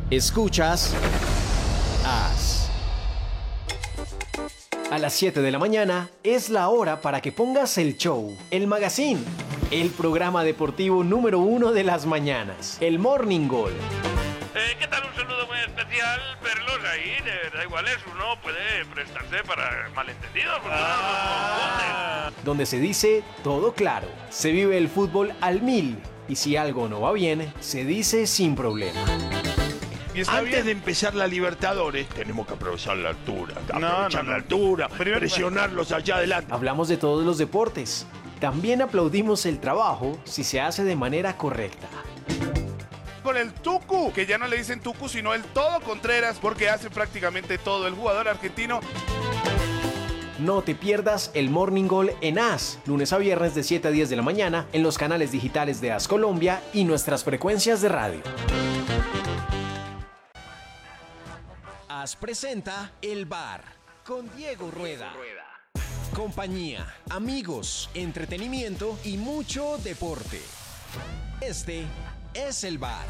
Escuchas AS. A las 7 de la mañana es la hora para que pongas el show, el magazine, el programa deportivo número 1 de las mañanas, el Morning Goal. ¿Qué tal? Un saludo muy especial, Perlos, ahí, de verdad, igual es, uno puede prestarse para malentendidos, porque uno no confunde. Donde se dice todo claro, se vive el fútbol al 1000 y si algo no va bien, se dice sin problema. Antes de empezar la Libertadores, tenemos que aprovechar la altura. La altura, presionarlos allá adelante. Hablamos de todos los deportes. También aplaudimos el trabajo si se hace de manera correcta. Con el Tucu, que ya no le dicen Tucu, sino el Todo Contreras, porque hace prácticamente todo el jugador argentino. No te pierdas el Morning Goal en AS, lunes a viernes de 7 a 10 de la mañana en los canales digitales de AS Colombia y nuestras frecuencias de radio. AS presenta El Bar con Diego Rueda. Compañía, amigos, entretenimiento y mucho deporte. Este es El Bar.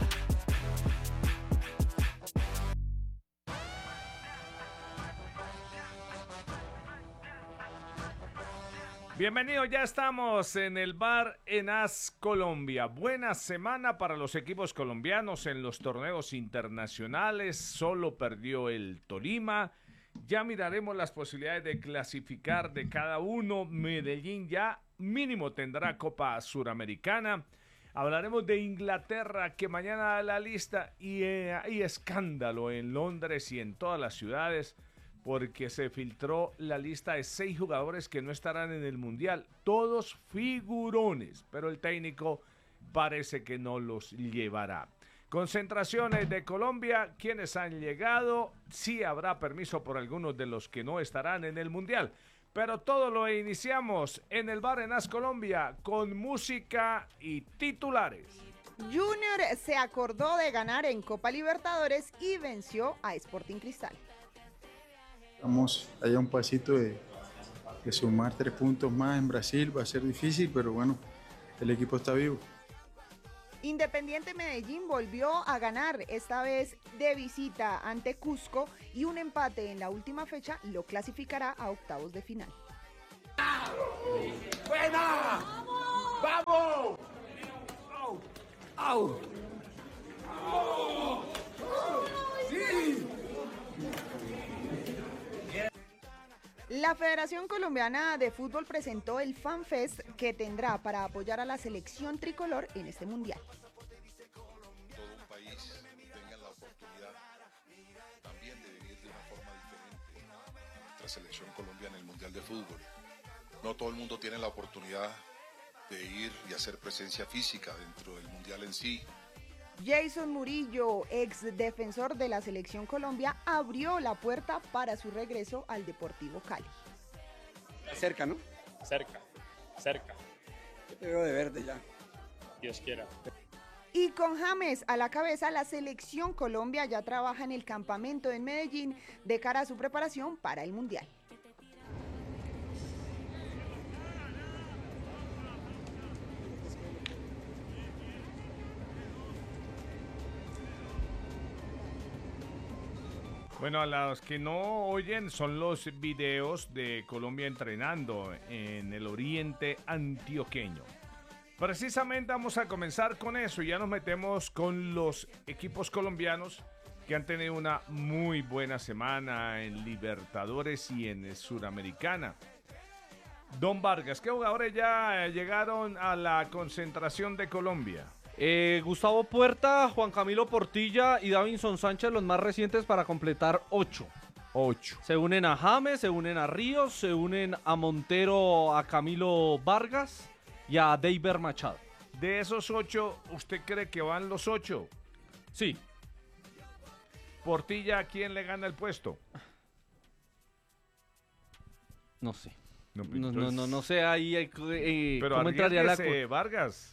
Bienvenidos, ya estamos en el bar en AS Colombia. Buena semana para los equipos colombianos en los torneos internacionales. Solo perdió el Tolima. Ya miraremos las posibilidades de clasificar de cada uno. Medellín ya mínimo tendrá Copa Suramericana. Hablaremos de Inglaterra, que mañana da la lista y hay escándalo en Londres y en todas las ciudades, porque se filtró la lista de 6 jugadores que no estarán en el Mundial. Todos figurones, pero el técnico parece que no los llevará. Concentraciones de Colombia, quienes han llegado, sí habrá permiso por algunos de los que no estarán en el Mundial. Pero todo lo iniciamos en el bar en AS Colombia con música y titulares. Junior se acordó de ganar en Copa Libertadores y venció a Sporting Cristal. Estamos allá un pasito de sumar 3 puntos más en Brasil, va a ser difícil, pero bueno, el equipo está vivo. Independiente Medellín volvió a ganar, esta vez de visita ante Cusco, y un empate en la última fecha lo clasificará a octavos de final. ¡Buena! ¡Vamos! ¡Au! ¡Au! ¡Sí! La Federación Colombiana de Fútbol presentó el FanFest que tendrá para apoyar a la selección tricolor en este mundial. Todo un país tenga la oportunidad también de vivir de una forma diferente a nuestra selección colombiana en el Mundial de Fútbol. No todo el mundo tiene la oportunidad de ir y hacer presencia física dentro del Mundial en sí. Jason Murillo, ex defensor de la Selección Colombia, abrió la puerta para su regreso al Deportivo Cali. Cerca, ¿no? Cerca. Yo te veo de verde ya. Dios quiera. Y con James a la cabeza, la Selección Colombia ya trabaja en el campamento en Medellín de cara a su preparación para el Mundial. Bueno, a los que no oyen son los videos de Colombia entrenando en el oriente antioqueño. Precisamente vamos a comenzar con eso y ya nos metemos con los equipos colombianos que han tenido una muy buena semana en Libertadores y en Suramericana. Don Vargas, ¿qué jugadores ya llegaron a la concentración de Colombia? Gustavo Puerta, Juan Camilo Portilla y Davinson Sánchez, los más recientes, para completar 8. Se unen a James, se unen a Ríos, se unen a Montero, a Camilo Vargas y a Deiber Machado. De esos 8, ¿usted cree que van los 8? Sí. Portilla, ¿a quién le gana el puesto? No sé. Entonces, no sé ahí pero cómo entraría la Vargas.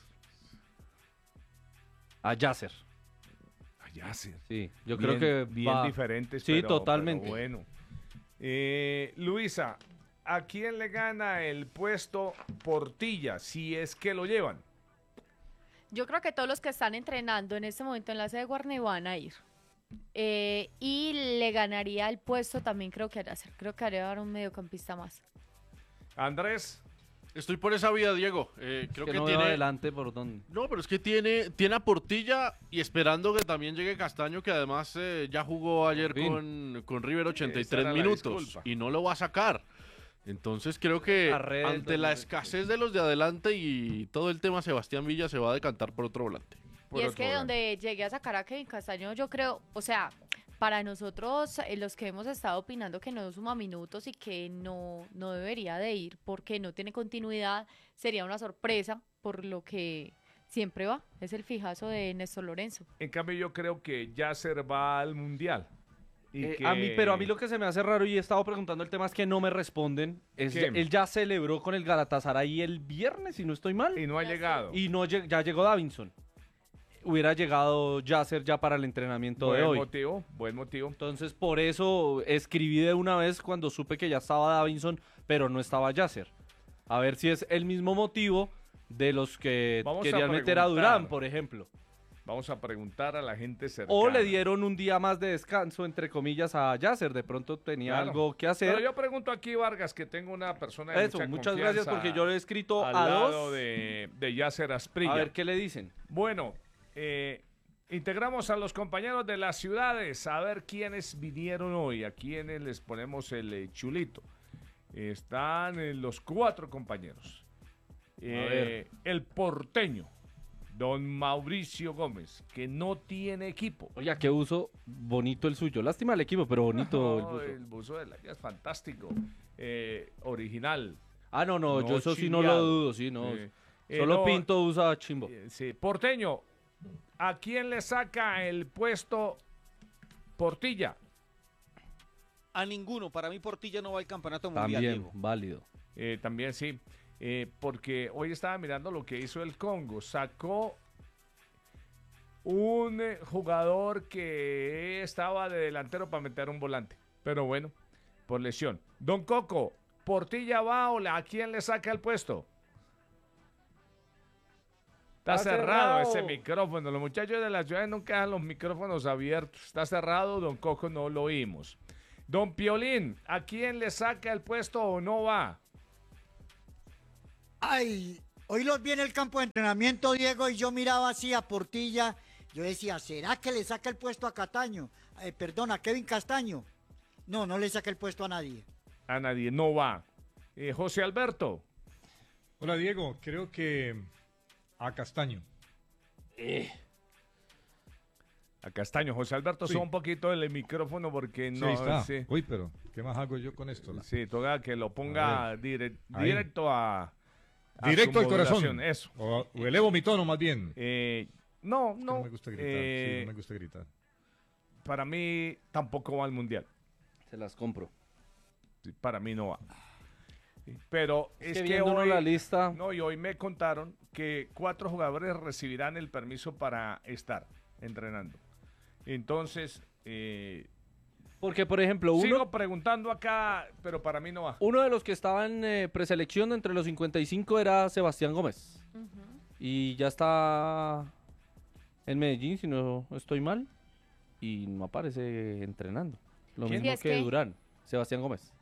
A Yasser. Sí, yo creo que bien va diferentes. Sí, totalmente. Pero bueno. Luisa, ¿a quién le gana el puesto Portilla si es que lo llevan? Yo creo que todos los que están entrenando en este momento en la sede de Guarne van a ir. Y le ganaría el puesto también, creo que haría un mediocampista más. Andrés. Estoy por esa vía, Diego. Creo que no tiene adelante por donde. No, pero es que tiene a Portilla y esperando que también llegue Castaño, que además ya jugó ayer con River 83 minutos y no lo va a sacar. Entonces creo que ante la escasez de los de adelante y todo el tema, Sebastián Villa se va a decantar por otro volante. Y es que donde llegué a sacar a Kevin Castaño, yo creo, o sea, para nosotros, los que hemos estado opinando que no suma minutos y que no debería de ir porque no tiene continuidad, sería una sorpresa por lo que siempre va. Es el fijazo de Néstor Lorenzo. En cambio, yo creo que Yasser va al Mundial. Pero a mí lo que se me hace raro y he estado preguntando el tema es que no me responden. Él ya celebró con el Galatasaray el viernes, si no estoy mal. Y no ha llegado. Y ya llegó Davinson. Hubiera llegado Yasser ya para el entrenamiento de hoy. Buen motivo. Entonces, por eso escribí de una vez cuando supe que ya estaba Davinson, pero no estaba Yasser. A ver si es el mismo motivo de los que querían meter a Durán, por ejemplo. Vamos a preguntar a la gente cercana. O le dieron un día más de descanso, entre comillas, a Yasser. De pronto tenía algo que hacer. Pero yo pregunto aquí, Vargas, que tengo una persona de muchas gracias, porque yo le he escrito al a lado dos. de Yasser Asprilla. A ver qué le dicen. Bueno, integramos a los compañeros de las ciudades, a ver quiénes vinieron hoy, a quiénes les ponemos el chulito. Están los 4 compañeros. ver. El porteño, don Mauricio Gómez, que no tiene equipo. Oye, qué uso bonito el suyo. Lástima el equipo, pero bonito el buzo. El buzo de la es fantástico. Original. No, yo eso sí no lo dudo, sí, no. Solo Pinto usa chimbo. Sí, porteño, ¿a quién le saca el puesto Portilla? A ninguno. Para mí Portilla no va al campeonato mundial. También, Diego. válido. También sí. Porque hoy estaba mirando lo que hizo el Congo. Sacó un jugador que estaba de delantero para meter un volante. Pero bueno, por lesión. Don Coco, ¿Portilla va o a quién le saca el puesto? Está cerrado ese micrófono. Los muchachos de la ciudad nunca dejan los micrófonos abiertos. Está cerrado, don Coco, no lo oímos. Don Piolín, ¿a quién le saca el puesto o no va? Ay, hoy los vi en el campo de entrenamiento, Diego, y yo miraba así a Portilla. Yo decía, ¿será que le saca el puesto a Cataño? A Kevin Castaño. No le saca el puesto a nadie. A nadie, no va. José Alberto. Hola, Diego, creo que a Castaño. A Castaño. José Alberto, Sí. sube un poquito el micrófono porque no... Sí, está. Sí. Uy, pero ¿qué más hago yo con esto? Sí, toca que lo ponga Ahí. directo a Directo su al corazón. modulación, eso. O elevo mi tono más bien. No. No me gusta gritar. Sí, no me gusta gritar. Para mí tampoco va al Mundial. Se las compro. Sí, para mí no va. Pero es que viendo hoy la lista. No, y hoy me contaron que 4 jugadores recibirán el permiso para estar entrenando. Entonces, porque, por ejemplo, sigo preguntando acá, pero para mí no va. Uno de los que estaba en preselección entre los 55 era Sebastián Gómez. Y ya está en Medellín, si no estoy mal. Y no aparece entrenando. Lo ¿Quién? mismo ¿Es que que? Durán, Sebastián Gómez.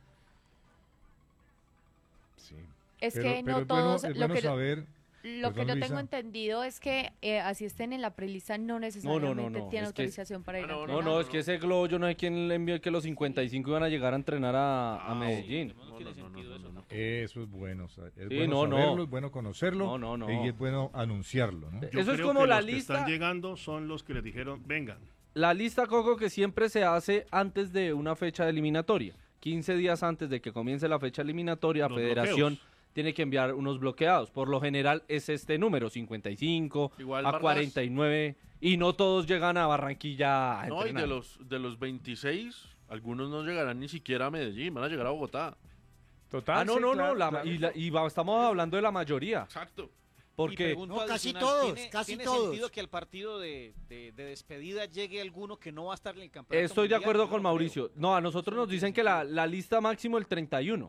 Sí. Es Pero- que pero no es bueno- todos... es lo bueno que yo- saber- Lo que Perdón, yo Luisa. tengo entendido es que así estén en la prelista no necesariamente tienen es que- autorización para ir a No, entrenar. es que ese globo yo no sé quién le envió que los 55 iban a llegar a entrenar a Medellín. Eso es bueno. Es Sí, bueno no. saberlo, es bueno conocerlo. No. Y es bueno anunciarlo, ¿no? Yo Eso es creo como que la los que lista- están llegando son los que les dijeron, vengan. La lista, Coco, que siempre se hace antes de una fecha eliminatoria. 15 días antes de que comience la fecha eliminatoria, Los Federación bloqueos. tiene que enviar unos bloqueados. Por lo general es este número, 55, Igual, a Vargas. 49, y no todos llegan a Barranquilla a No, y entrenar. de los 26, algunos no llegarán ni siquiera a Medellín, van a llegar a Bogotá. Total. No, estamos hablando de la mayoría. Exacto. Y Porque pregunto adicional, ¿tiene sentido que al partido de despedida llegue alguno que no va a estar en el campeonato estoy de mundial? acuerdo Yo con no Mauricio. No, a nosotros nos dicen que la lista máximo el 31.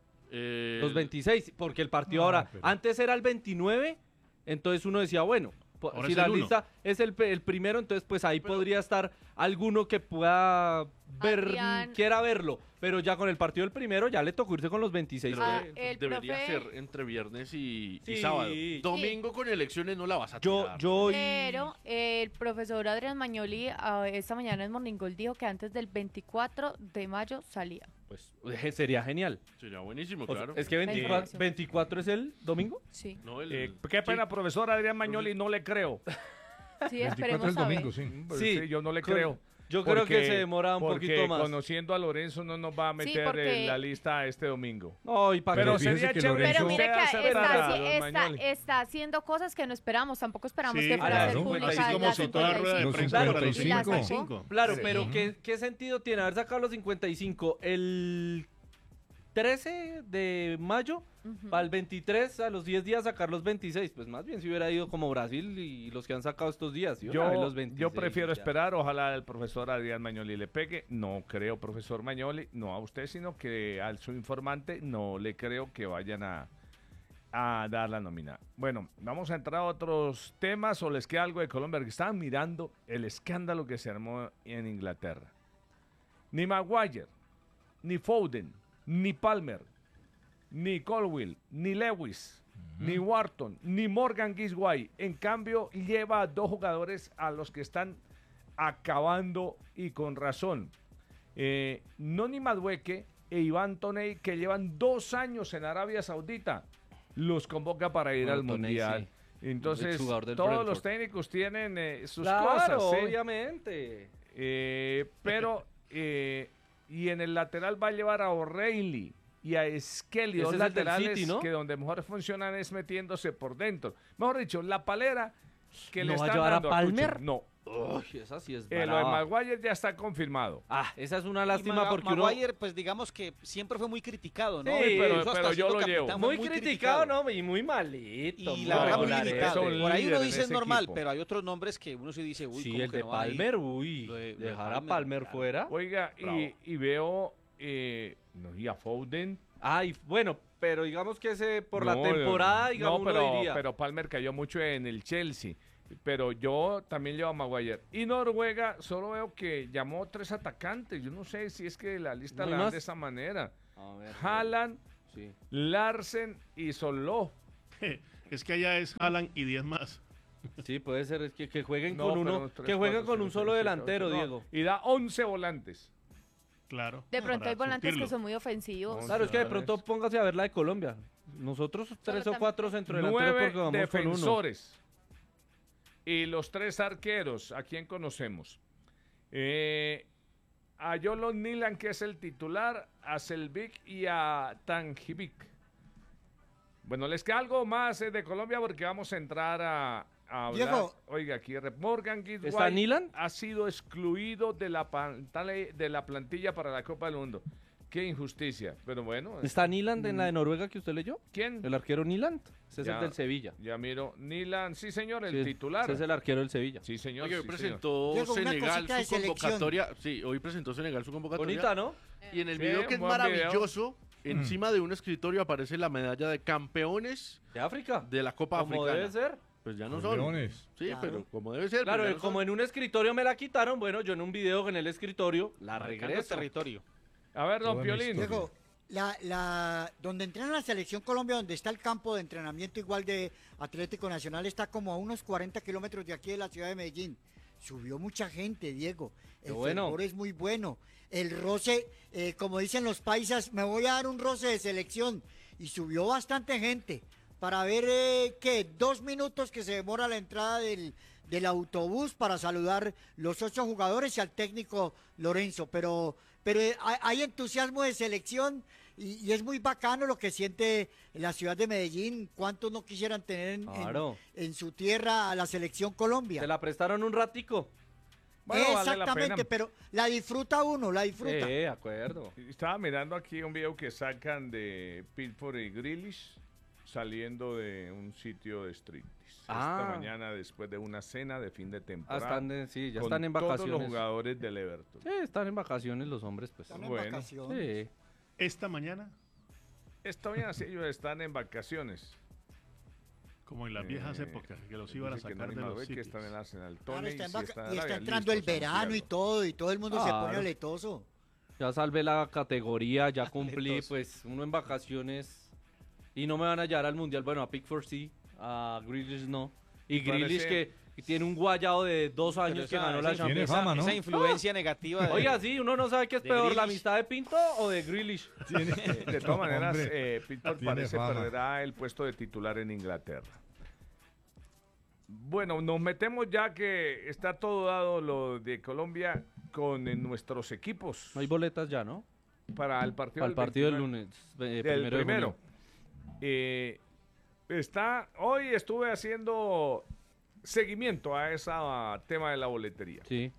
Los 26, porque el partido No, ahora, pero- antes era el 29, entonces uno decía, bueno, Ahora si es la el uno. lista es el primero, entonces pues ahí podría estar alguno que pueda ver, Adrián. quiera verlo, pero ya con el partido del primero ya le tocó irse con los 26. el Debería profe- ser entre viernes y Sí. sábado. Domingo con elecciones no la vas a Yo, tirar. Pero el profesor Adrián Magnoli esta mañana en Morning Call dijo que antes del 24 de mayo salía. Pues sería genial. Sería buenísimo, O sea, claro. es que 24 es el domingo. Sí. No, Qué pena, profesor Adrián Magnoli, no le creo. Sí, esperemos a ver. Sí, yo no le creo. Yo creo que se demora un poquito más. Conociendo a Lorenzo no nos va a meter porque- en la lista este domingo. No, y para Pero que sería chévere. Pero mire que Don Magnoli. está haciendo cosas que no esperamos. Tampoco esperamos Sí, que fuera a ser claro, pública. así como la si toda rueda de 55. prensa Claro, fuera los y la 55. sacó. Claro, Sí. pero ¿qué sentido tiene haber sacado los 55 el 13 de mayo para el 23 a los 10 días sacar los 26? Pues más bien si hubiera ido como Brasil y los que han sacado estos días. ¿Sí? Los 26, Yo prefiero ya. esperar, ojalá el profesor Adrián Magnoli le pegue. No creo, profesor Magnoli, no a usted, sino que al su informante no le creo que vayan a dar la nómina. Bueno, vamos a entrar a otros temas o les queda algo de Colombia, que estaban mirando el escándalo que se armó en Inglaterra. Ni Maguire, ni Foden, ni Palmer, ni Colwill, ni Lewis, ni Wharton, ni Morgan Gisguay. En cambio, lleva a 2 jugadores a los que están acabando y con razón. Noni Madueke e Iván Toney, que llevan 2 años en Arabia Saudita, los convoca para ir al Toney, Mundial. sí. Entonces, El jugador del todos Brentford. los técnicos tienen sus Claro, cosas. ¿sí? obviamente. Pero y en el lateral va a llevar a O'Reilly y a Skelly, Ese dos es el del laterales City, ¿no? que donde mejor funcionan es metiéndose por dentro. Mejor dicho, la palera que ¿No le va a están llevar a dando Palmer? Tuchel, no. Uy, esa sí es Lo de brava. Maguire ya está confirmado. Ah, esa es una lástima porque uno... Maguire, pues digamos que siempre fue muy criticado, ¿no? Sí, pero Incluso hasta yo siendo lo llevo. capitán fue Muy criticado, ¿no? Y muy malito. Y la verdad muy No, limitado. es un Por ahí líder uno en dice es ese normal, equipo. pero hay otros nombres que uno sí dice, uy, Sí, ¿cómo el que de no va ahí? Palmer, uy. Lo de Dejar a Palmer, Palmer claro. fuera. Oiga, Bravo. y veo y a Foden. Ay, bueno, pero digamos que ese por la No, temporada, digamos, no, uno diría. pero Palmer cayó mucho en el Chelsea. Pero yo también llevo a Maguire. Y Noruega, solo veo que llamó 3 atacantes. Yo no sé si es que la lista ¿No hay la dan más? de esa manera. A ver, Haaland, sí. Larsen y Soló. Es que allá es Haaland y 10 más. Sí, puede ser es que jueguen No, con pero uno, 3, que jueguen 4, con un 5, solo 6, 7, delantero, 8, no. Diego. Y da 11 volantes. Claro. De pronto para hay volantes surtirlo. que son muy ofensivos. Claro, es que de pronto póngase a ver la de Colombia. Nosotros 3 o 4 centrodelanteros 9 porque vamos con uno. defensores. Y los 3 arqueros. ¿A quién conocemos? A Yolon Nilan, que es el titular, a Selvik y a Tanjivik. Bueno, les queda algo más de Colombia porque vamos a entrar a hablar. Diego. Oiga, aquí Morgan ¿Está Gisguay Nilan? ha sido excluido de la plantilla para la Copa del Mundo. Qué injusticia. Pero bueno. ¿Está Niland en la de Noruega que usted leyó? ¿Quién? El arquero Niland. Ese es Ya. el del Sevilla. Ya miro. Nilan, sí señor, el Sí, titular. ese es el arquero del Sevilla. Sí señor. Oye, hoy sí, presentó Diego, una Senegal cosita de su selección. convocatoria. Sí, hoy presentó Senegal su convocatoria. Bonita, ¿no? Y en el Sí, video que es buen video. maravilloso, encima de un escritorio aparece la medalla de campeones ¿De África? de la Copa Como Africana. debe ser. Pues ya no Los son. leones. Sí, Claro. pero como debe ser. Claro, pues ya no como son. en un escritorio me la quitaron, bueno, yo en un video en el escritorio la Marcando regreso. territorio. A ver, don Toda mi Piolín. historia. Diego, donde entrena la selección Colombia, donde está el campo de entrenamiento igual de Atlético Nacional, está como a unos 40 kilómetros de aquí de la ciudad de Medellín. Subió mucha gente, Diego. El bueno. fervor es muy bueno. El roce, como dicen los paisas, me voy a dar un roce de selección. Y subió bastante gente para ver, 2 minutos que se demora la entrada del autobús para saludar los 8 jugadores y al técnico Lorenzo. Pero hay entusiasmo de selección y es muy bacano lo que siente la ciudad de Medellín. ¿Cuántos no quisieran tener Claro. en su tierra a la selección Colombia? Se la prestaron un ratico. Bueno, vale la Exactamente, pena. pero la disfruta uno, la disfruta. De acuerdo. Estaba mirando aquí un video que sacan de Pickford y Grealish saliendo de un sitio de striptease. Ah. Esta mañana después de una cena de fin de Ah, temporada. sí, ya con están en todos los vacaciones. jugadores del Everton. Sí, están en vacaciones los hombres, pues. Están en bueno. vacaciones. Sí. Esta mañana Esta mañana sí ellos están en vacaciones. Como en las viejas épocas, que los iban a sacar de los que sitios. está en el Arsenal. Claro, Tony, está en sí vaca- está en y está Arabia, entrando listo, el verano y todo el mundo se pone Claro. aletoso. Ya salvé la categoría, ya cumplí, pues uno en vacaciones y no me van a hallar al Mundial. Bueno, a Pickford sí, a Grealish no. Y Grealish que tiene un guayado de 2 años que ganó la Champions. Esa influencia negativa. De, Oiga, sí, uno no sabe qué es de peor, la Grealish. amistad de Pinto o de Grealish. De todas maneras, Hombre, Pickford tiene parece fama. perderá el puesto de titular en Inglaterra. Bueno, nos metemos ya que está todo dado lo de Colombia con nuestros equipos. No hay boletas ya, ¿no? Para el partido, Para el partido del lunes, del primero de primero. junio. Hoy estuve haciendo seguimiento a ese tema de la boletería. Sí.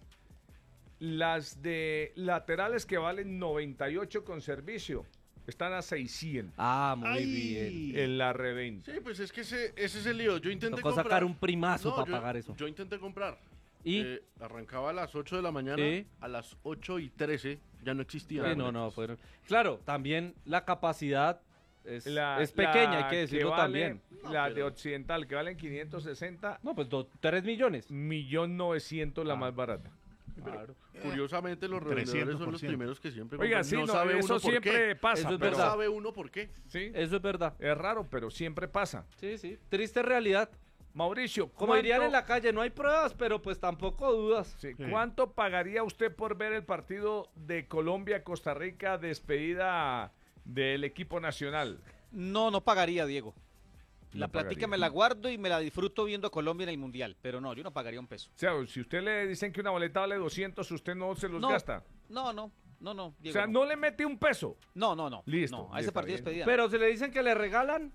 Las de laterales que valen 98 con servicio están a 600. Ah, muy bien. En la reventa. Sí, pues es que ese es el lío. Yo intenté Tocó comprar. sacar un primazo para yo- pagar eso. Yo intenté comprar. ¿Y? Arrancaba a las 8 de la mañana. Sí. A las 8:13 ya no existía. Sí, no, fueron. Claro, también la capacidad es pequeña, hay que decirlo también. La de Occidental, que valen 560. No, pues 3 millones. 1.900.000 la más barata. Claro. Curiosamente los revendedores son los primeros que siempre Oiga, compran. sí, no no, sabe eso uno por siempre qué. pasa. Eso es pero- No verdad. sabe uno por qué. Sí. Eso es verdad. Es raro, pero siempre pasa. Sí, sí. Triste realidad. Mauricio, Como dirían ¿cuánto- en la calle, no hay pruebas, pero pues tampoco dudas. Sí, ¿cuánto pagaría usted por ver el partido de Colombia-Costa Rica, despedida del equipo nacional? No pagaría, Diego. La No platica pagaría. me la guardo y me la disfruto viendo a Colombia en el Mundial. Pero no, yo no pagaría un peso. O sea, si usted le dicen que una boleta vale 200, usted no se los No, gasta. No, O Diego, sea, no le mete un peso. No. Listo. No, a ese está partido bien. despedida. Pero se le dicen que le regalan.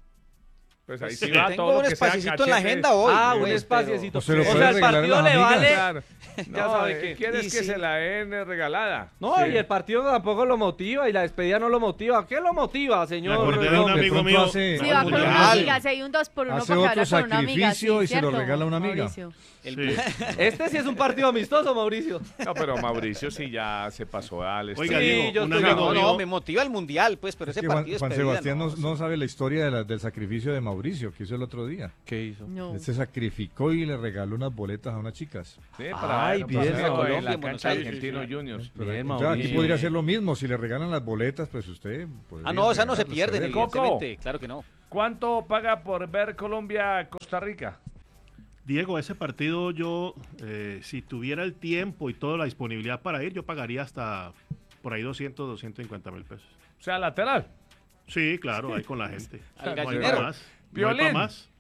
Pues ahí Pues sí sí, va tengo todo lo un que sea espaciecito en la cachete. agenda hoy. Ah, un Pues, espaciecito. O se lo O puede sea, el regalar a partido las le amigas. vale. Claro. Ya sabe que. ¿Quieres Y que sí. se la den regalada? No, Sí. y el partido tampoco lo motiva y la despedida no lo motiva. ¿Qué lo motiva, Me señor? acordé de un Gómez? amigo pronto mío. hace- Si va con una Mundial. amiga, si hay un 2x1 Hace para que otro hablar con una amiga. sacrificio sí, y se lo ¿cierto, regala a una amiga. Mauricio? Sí. Este sí es un partido amistoso, Mauricio. No, pero Mauricio sí ya se pasó al Oiga, estadio. Diego, yo un estoy de amigo acuerdo. mío. No, me motiva el Mundial, pues, pero ese Que Juan, partido Juan despedida, Sebastián no sabe la historia del sacrificio de Mauricio que hizo el otro día. ¿Qué hizo? No. Él se sacrificó y le regaló unas boletas a unas chicas. Sí, Ay, bien, en Colombia, la en Buenos cancha de Aires. Argentino Juniors. Pero, Bien, o sea, aquí Mauricio. podría hacer lo mismo. Si le regalan las boletas, pues usted... podría Ah, no, o sea, no se regalarlas, pierden, saber. Coco. evidentemente. Claro que no. ¿Cuánto paga por ver Colombia-Costa Rica? Diego, ese partido yo, si tuviera el tiempo y toda la disponibilidad para ir, yo pagaría hasta por ahí 250.000 pesos. O sea, lateral. Sí, claro, ahí con la gente. Al No hay gallinero. pa' más. No hay Violín. pa' más.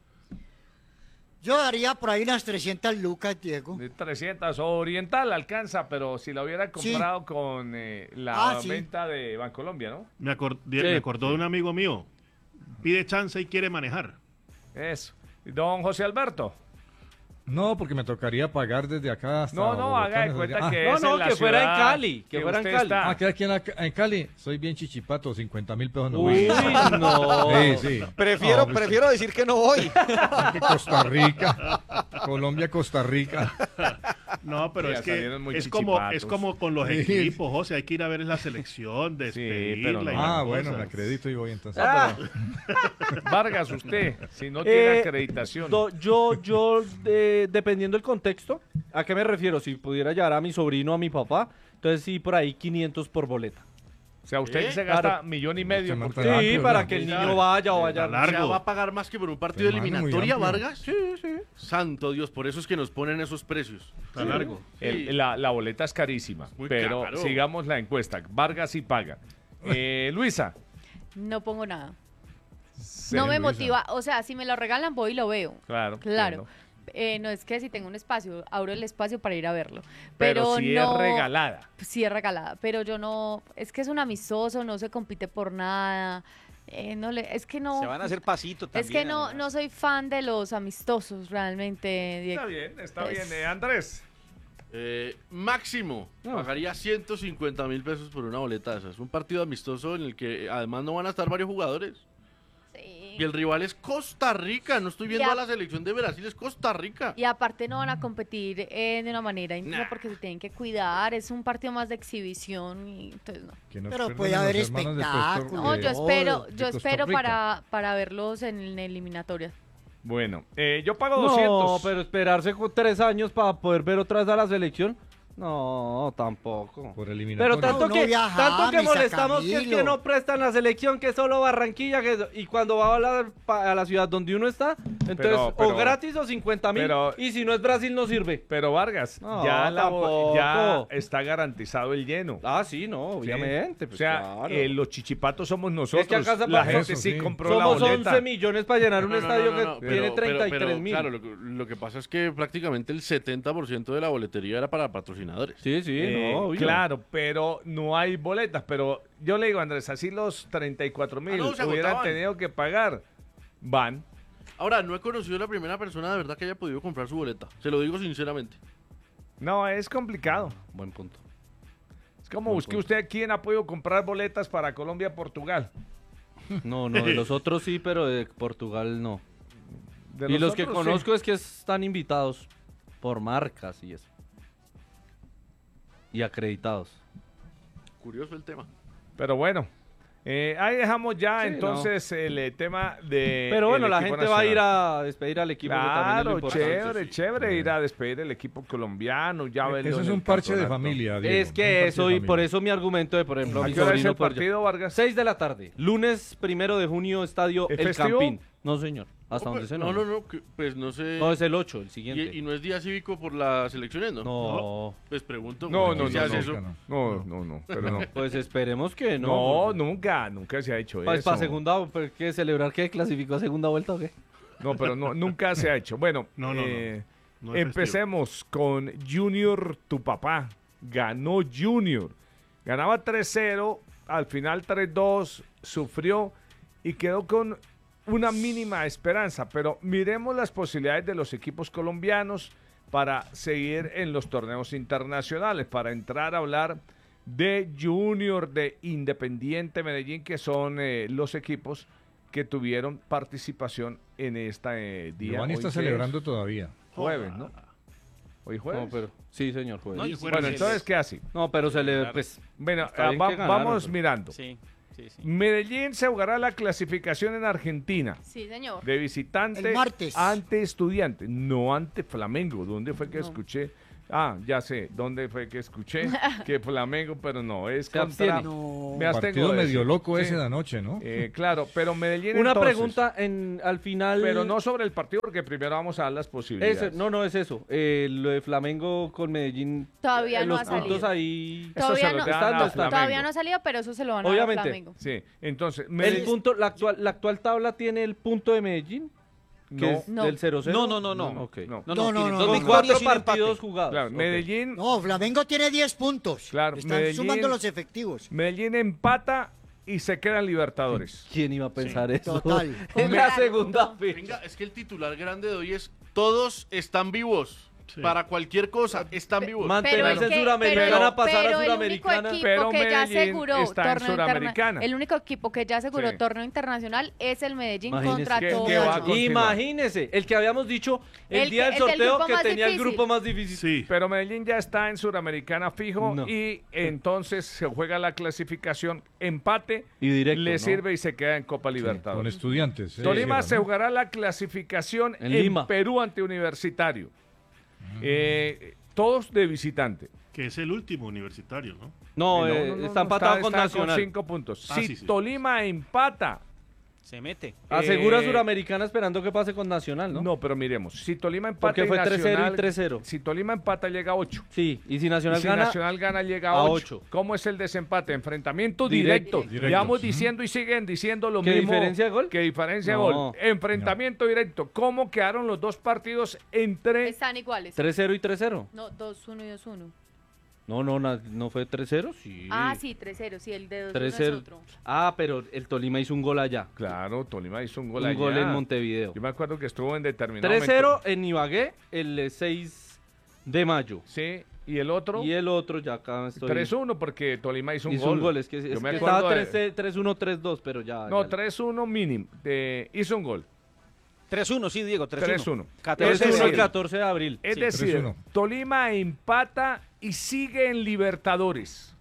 Yo daría por ahí unas 300 lucas, Diego. De 300. Oriental alcanza, pero si la hubiera Sí. comprado con la Sí. venta de Bancolombia, ¿no? Me acordó de un amigo mío. Pide chance y quiere manejar. Eso. Don José Alberto. No, porque me tocaría pagar desde acá hasta No, Bogotá, haga de me cuenta saldría- que No, es no, en la que fuera en ciudad Cali, que fuera en usted Cali. está. que aquí en Cali soy bien chichipato, 50.000 pesos no Uy, voy. no. Sí, sí. Prefiero No, pues, decir que no voy. que Costa Rica, Colombia, Costa Rica. No, pero Sí, es ya que salieron muy es chichipatos. como con los Sí. equipos, José. Hay que ir a ver la selección, despedirla pero y no. las Ah, bueno, cosas. me acredito y voy entonces. Vargas, usted, si no tiene Eh, acreditación. Yo, dependiendo del contexto, ¿a qué me refiero? Si pudiera llevar a mi sobrino, a mi papá, entonces sí, por ahí 500 por boleta. O sea, usted se gasta Claro. 1,5 millones. Usted por- Pero Sí, amplio, para ¿no? que el Claro. niño vaya o vaya. Está largo. O sea, va a pagar más que por un partido de Hermano, muy eliminatoria, amplio. Vargas. Sí, sí. Santo Dios, por eso es que nos ponen esos precios. Está largo. La boleta es carísima, Muy pero caro. sigamos la encuesta. Vargas sí paga. Luisa. No pongo nada. Sí, No me Luisa. motiva. O sea, si me lo regalan, voy y lo veo. Claro. Claro. No es que si tengo un espacio, abro el espacio para ir a verlo. Pero si no, es regalada. Sí es regalada, pero yo no, es que es un amistoso, no se compite por nada. Es que no. Se van a hacer pasito también. Es que no, además. no soy fan de los amistosos realmente, Diego. Está Pues, bien. Andrés. Máximo, pagaría 150.000 pesos por una boleta de esas. Un partido amistoso en el que además no van a estar varios jugadores. Sí. Y el rival es Costa Rica, no estoy viendo a la selección de Brasil, es Costa Rica. Y aparte no van a competir de una manera íntima porque se tienen que cuidar, es un partido más de exhibición y entonces no. Pero puede haber espectáculo. No, yo espero para verlos en eliminatorias. Bueno, yo pago 200. No, pero esperarse 3 años para poder ver otra vez a la selección. No, tampoco. Por eliminatoria. Pero tanto que molestamos que es que no prestan la selección, que solo Barranquilla, y cuando va a la ciudad donde uno está, entonces o gratis o 50.000, y si no es Brasil no sirve. Pero Vargas, No, ya está garantizado el lleno. Ah, sí, no, obviamente. Pues o sea, claro. Los chichipatos somos nosotros. Es que acá la gente sí compró la boleta. Somos 11 millones para llenar un estadio que tiene 33.000. Claro, lo que pasa es que prácticamente el 70% de la boletería era para patrocinadores. Sí, no, claro, pero no hay boletas. Pero yo le digo, Andrés, así los 34.000 hubieran tenido que pagar, van. Ahora, no he conocido a la primera persona de verdad que haya podido comprar su boleta. Se lo digo sinceramente. No, es complicado. Buen punto. Es como busque usted quién ha podido comprar boletas para Colombia-Portugal. No, de los otros sí, pero de Portugal no. Y los que conozco es que están invitados por marcas y eso. Y acreditados. Curioso el tema. Pero bueno, ahí dejamos ya entonces el tema de. Pero bueno, la gente nacional va a ir a despedir al equipo. Claro, chévere ir a despedir el equipo colombiano. Eso es un parche de familia, Diego. Es que eso, y por eso mi argumento de, por ejemplo, ¿a qué hora es el partido, Vargas? 6 de la tarde, lunes 1 de junio, estadio El Campín. No, señor. Hasta donde se no, pues no sé. No, es el 8, el siguiente. ¿Y no es día cívico por las elecciones, no? No. Pues pregunto. No, pero no. Pues esperemos que no. No, nunca se ha hecho pues eso. ¿Para segunda, qué celebrar que clasificó a segunda vuelta o qué? No, pero nunca se ha hecho. Bueno, no empecemos con Junior, tu papá. Ganó Junior. Ganaba 3-0, al final 3-2, sufrió y quedó con una mínima esperanza, pero miremos las posibilidades de los equipos colombianos para seguir en los torneos internacionales, para entrar a hablar de Junior, de Independiente Medellín, que son los equipos que tuvieron participación en esta día. Giovanni está celebrando todavía. Jueves, ¿no? ¿Hoy jueves? No, pero sí, señor, jueves. Bueno, entonces, ¿qué hace? No, pero pues... Bueno, vamos mirando. Sí. Medellín se jugará la clasificación en Argentina. Sí, señor. De visitante el martes. Ante Estudiantes, no ante Flamengo. ¿Dónde fue que escuché? Ah, ya sé, ¿dónde fue que escuché? Que Flamengo, pero no, es contra... Me partido medio loco ese de anoche, ¿no? Claro, pero Medellín Una entonces, pregunta al final... Pero no sobre el partido, porque primero vamos a dar las posibilidades. No, es eso. Lo de Flamengo con Medellín... Todavía no ha salido. Los puntos ahí... Todavía no ha salido, pero eso se lo van a dar a Flamengo. Sí, entonces... La actual tabla tiene el punto de Medellín. No. ¿Del 0-0? No. Okay. No. Son 4 partidos jugados. Claro, Medellín... No, Flamengo tiene 10 puntos. Claro, están Medellín, sumando los efectivos. Medellín empata y se queda en Libertadores. ¿Quién iba a pensar eso? Total. En la segunda fecha. Venga, es que el titular grande de hoy es todos están vivos. Sí. Para cualquier cosa, están vivos. Mantenerse en Suramericana, pasar a Suramericana. Pero que ya aseguró está en Suramericana. El único equipo que ya aseguró torneo internacional es el Medellín contra todos. Imagínese, el que habíamos dicho el día del sorteo que tenía el grupo más difícil. Sí. Pero Medellín ya está en Suramericana fijo y entonces se juega la clasificación, empate y directo, le sirve y se queda en Copa Libertadores. Con Estudiantes. Tolima se jugará la clasificación en Perú ante Universitario. Todos de visitante. Que es el último Universitario, ¿no? No, está empatado con Con Nacional. 5 puntos. Si Tolima empata, se mete. Asegura Suramericana esperando que pase con Nacional, ¿no? No, pero miremos. Si Tolima empata, porque fue 3-0 y 3-0. Si Tolima empata, llega a 8. Sí, y si Nacional gana, llega a 8. ¿Cómo es el desempate? Enfrentamiento directo. Llevamos diciendo y siguen diciendo lo mismo. ¿Qué diferencia de gol? ¿Qué diferencia de gol? Enfrentamiento directo. ¿Cómo quedaron los dos partidos entre...? Están iguales. 3-0 y 3-0. No, 2-1 y 2-1. No fue 3-0, sí. Ah, sí, 3-0, sí, el de 2-1 es otro. Ah, pero el Tolima hizo un gol allá. Claro, Tolima hizo un gol allá. Un gol en Montevideo. Yo me acuerdo que estuvo en determinado 3-0 en Ibagué el 6 de mayo. Sí. ¿Y el otro? Y el otro, ya acá estoy... 3-1 porque Tolima hizo un gol. Hizo un gol, es que estaba 3-1, 3-2, pero ya... No, 3-1 mínimo. Hizo un gol. 3-1, sí, Diego, 3-1. 3-1 el 14 de abril. Es decir, Tolima empata y sigue en Libertadores.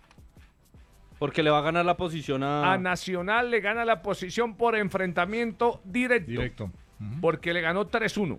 Porque le va a ganar la posición a Nacional, le gana la posición por enfrentamiento directo. Porque le ganó 3-1.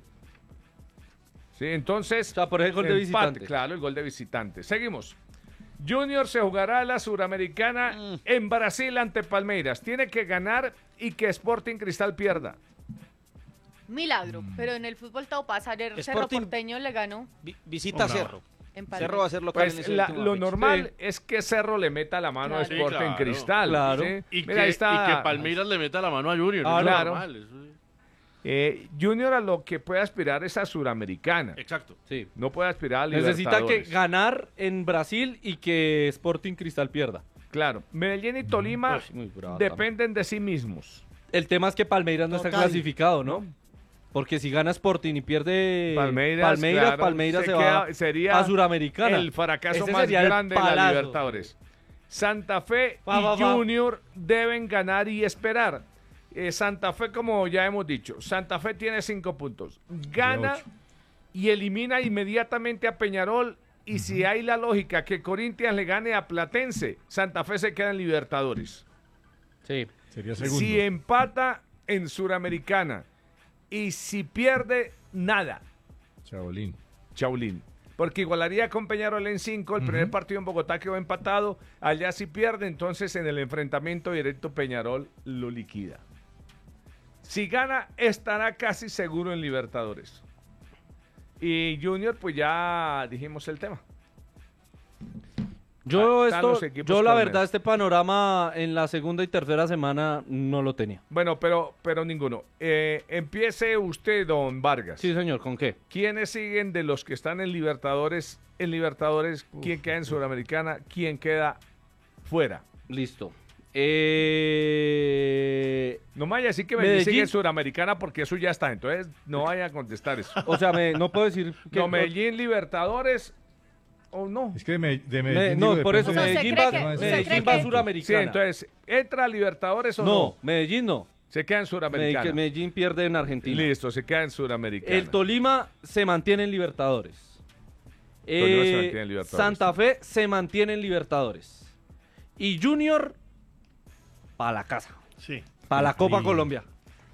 Sí, entonces... O sea, por el gol de visitante. Claro, el gol de visitante. Seguimos. Junior se jugará la Suramericana en Brasil ante Palmeiras. Tiene que ganar y que Sporting Cristal pierda. Milagro, pero en el fútbol todo pasa. El Cerro Porteño le ganó. Visita Cerro. Cerro va a ser local pues lo normal es que Cerro le meta la mano a Sporting Cristal. Claro. ¿sí? Y, Mira, que Palmeiras le meta la mano a Junior. Claro. Normal, Junior a lo que puede aspirar es a Suramericana. Exacto. Sí. No puede aspirar a Libertadores. Necesita que ganar en Brasil y que Sporting Cristal pierda. Claro. Medellín y Tolima dependen de sí mismos. El tema es que Palmeiras no está clasificado, ¿no? Porque si gana Sporting y pierde Palmeiras se va sería a Suramericana. El fracaso más grande de la Libertadores. Santa Fe y Junior deben ganar y esperar. Santa Fe, como ya hemos dicho, Santa Fe tiene 5 puntos. Gana y elimina inmediatamente a Peñarol. Y si hay la lógica que Corinthians le gane a Platense, Santa Fe se queda en Libertadores. Sí. Sería segundo. Si empata en Suramericana y si pierde, nada. Chaulín. Porque igualaría con Peñarol en 5. El primer partido en Bogotá quedó empatado. Allá si pierde, entonces en el enfrentamiento directo Peñarol lo liquida. Si gana, estará casi seguro en Libertadores. Y Junior, pues ya dijimos el tema. Yo la verdad, este panorama en la segunda y tercera semana no lo tenía. Bueno, pero ninguno. Empiece usted, don Vargas. Sí, señor, ¿con qué? ¿Quiénes siguen de los que están en Libertadores? ¿Quién queda en Sudamericana? ¿Quién queda fuera? Listo. No me vaya a decir que Medellín sigue en Sudamericana porque eso ya está. Entonces no vaya a contestar eso. O sea, no puedo decir que... No, Medellín, Libertadores... ¿O no? Es que de Medellín... no, por eso Medellín va a Suramericana. Sí, entonces, ¿entra a Libertadores o no? No, Medellín no. Se queda en Suramericana. Medellín pierde en Argentina. Listo, se queda en Suramericana. El Tolima se mantiene en Libertadores. Santa Fe se mantiene en Libertadores. Y Junior, para la casa. Sí. Para la Copa Colombia.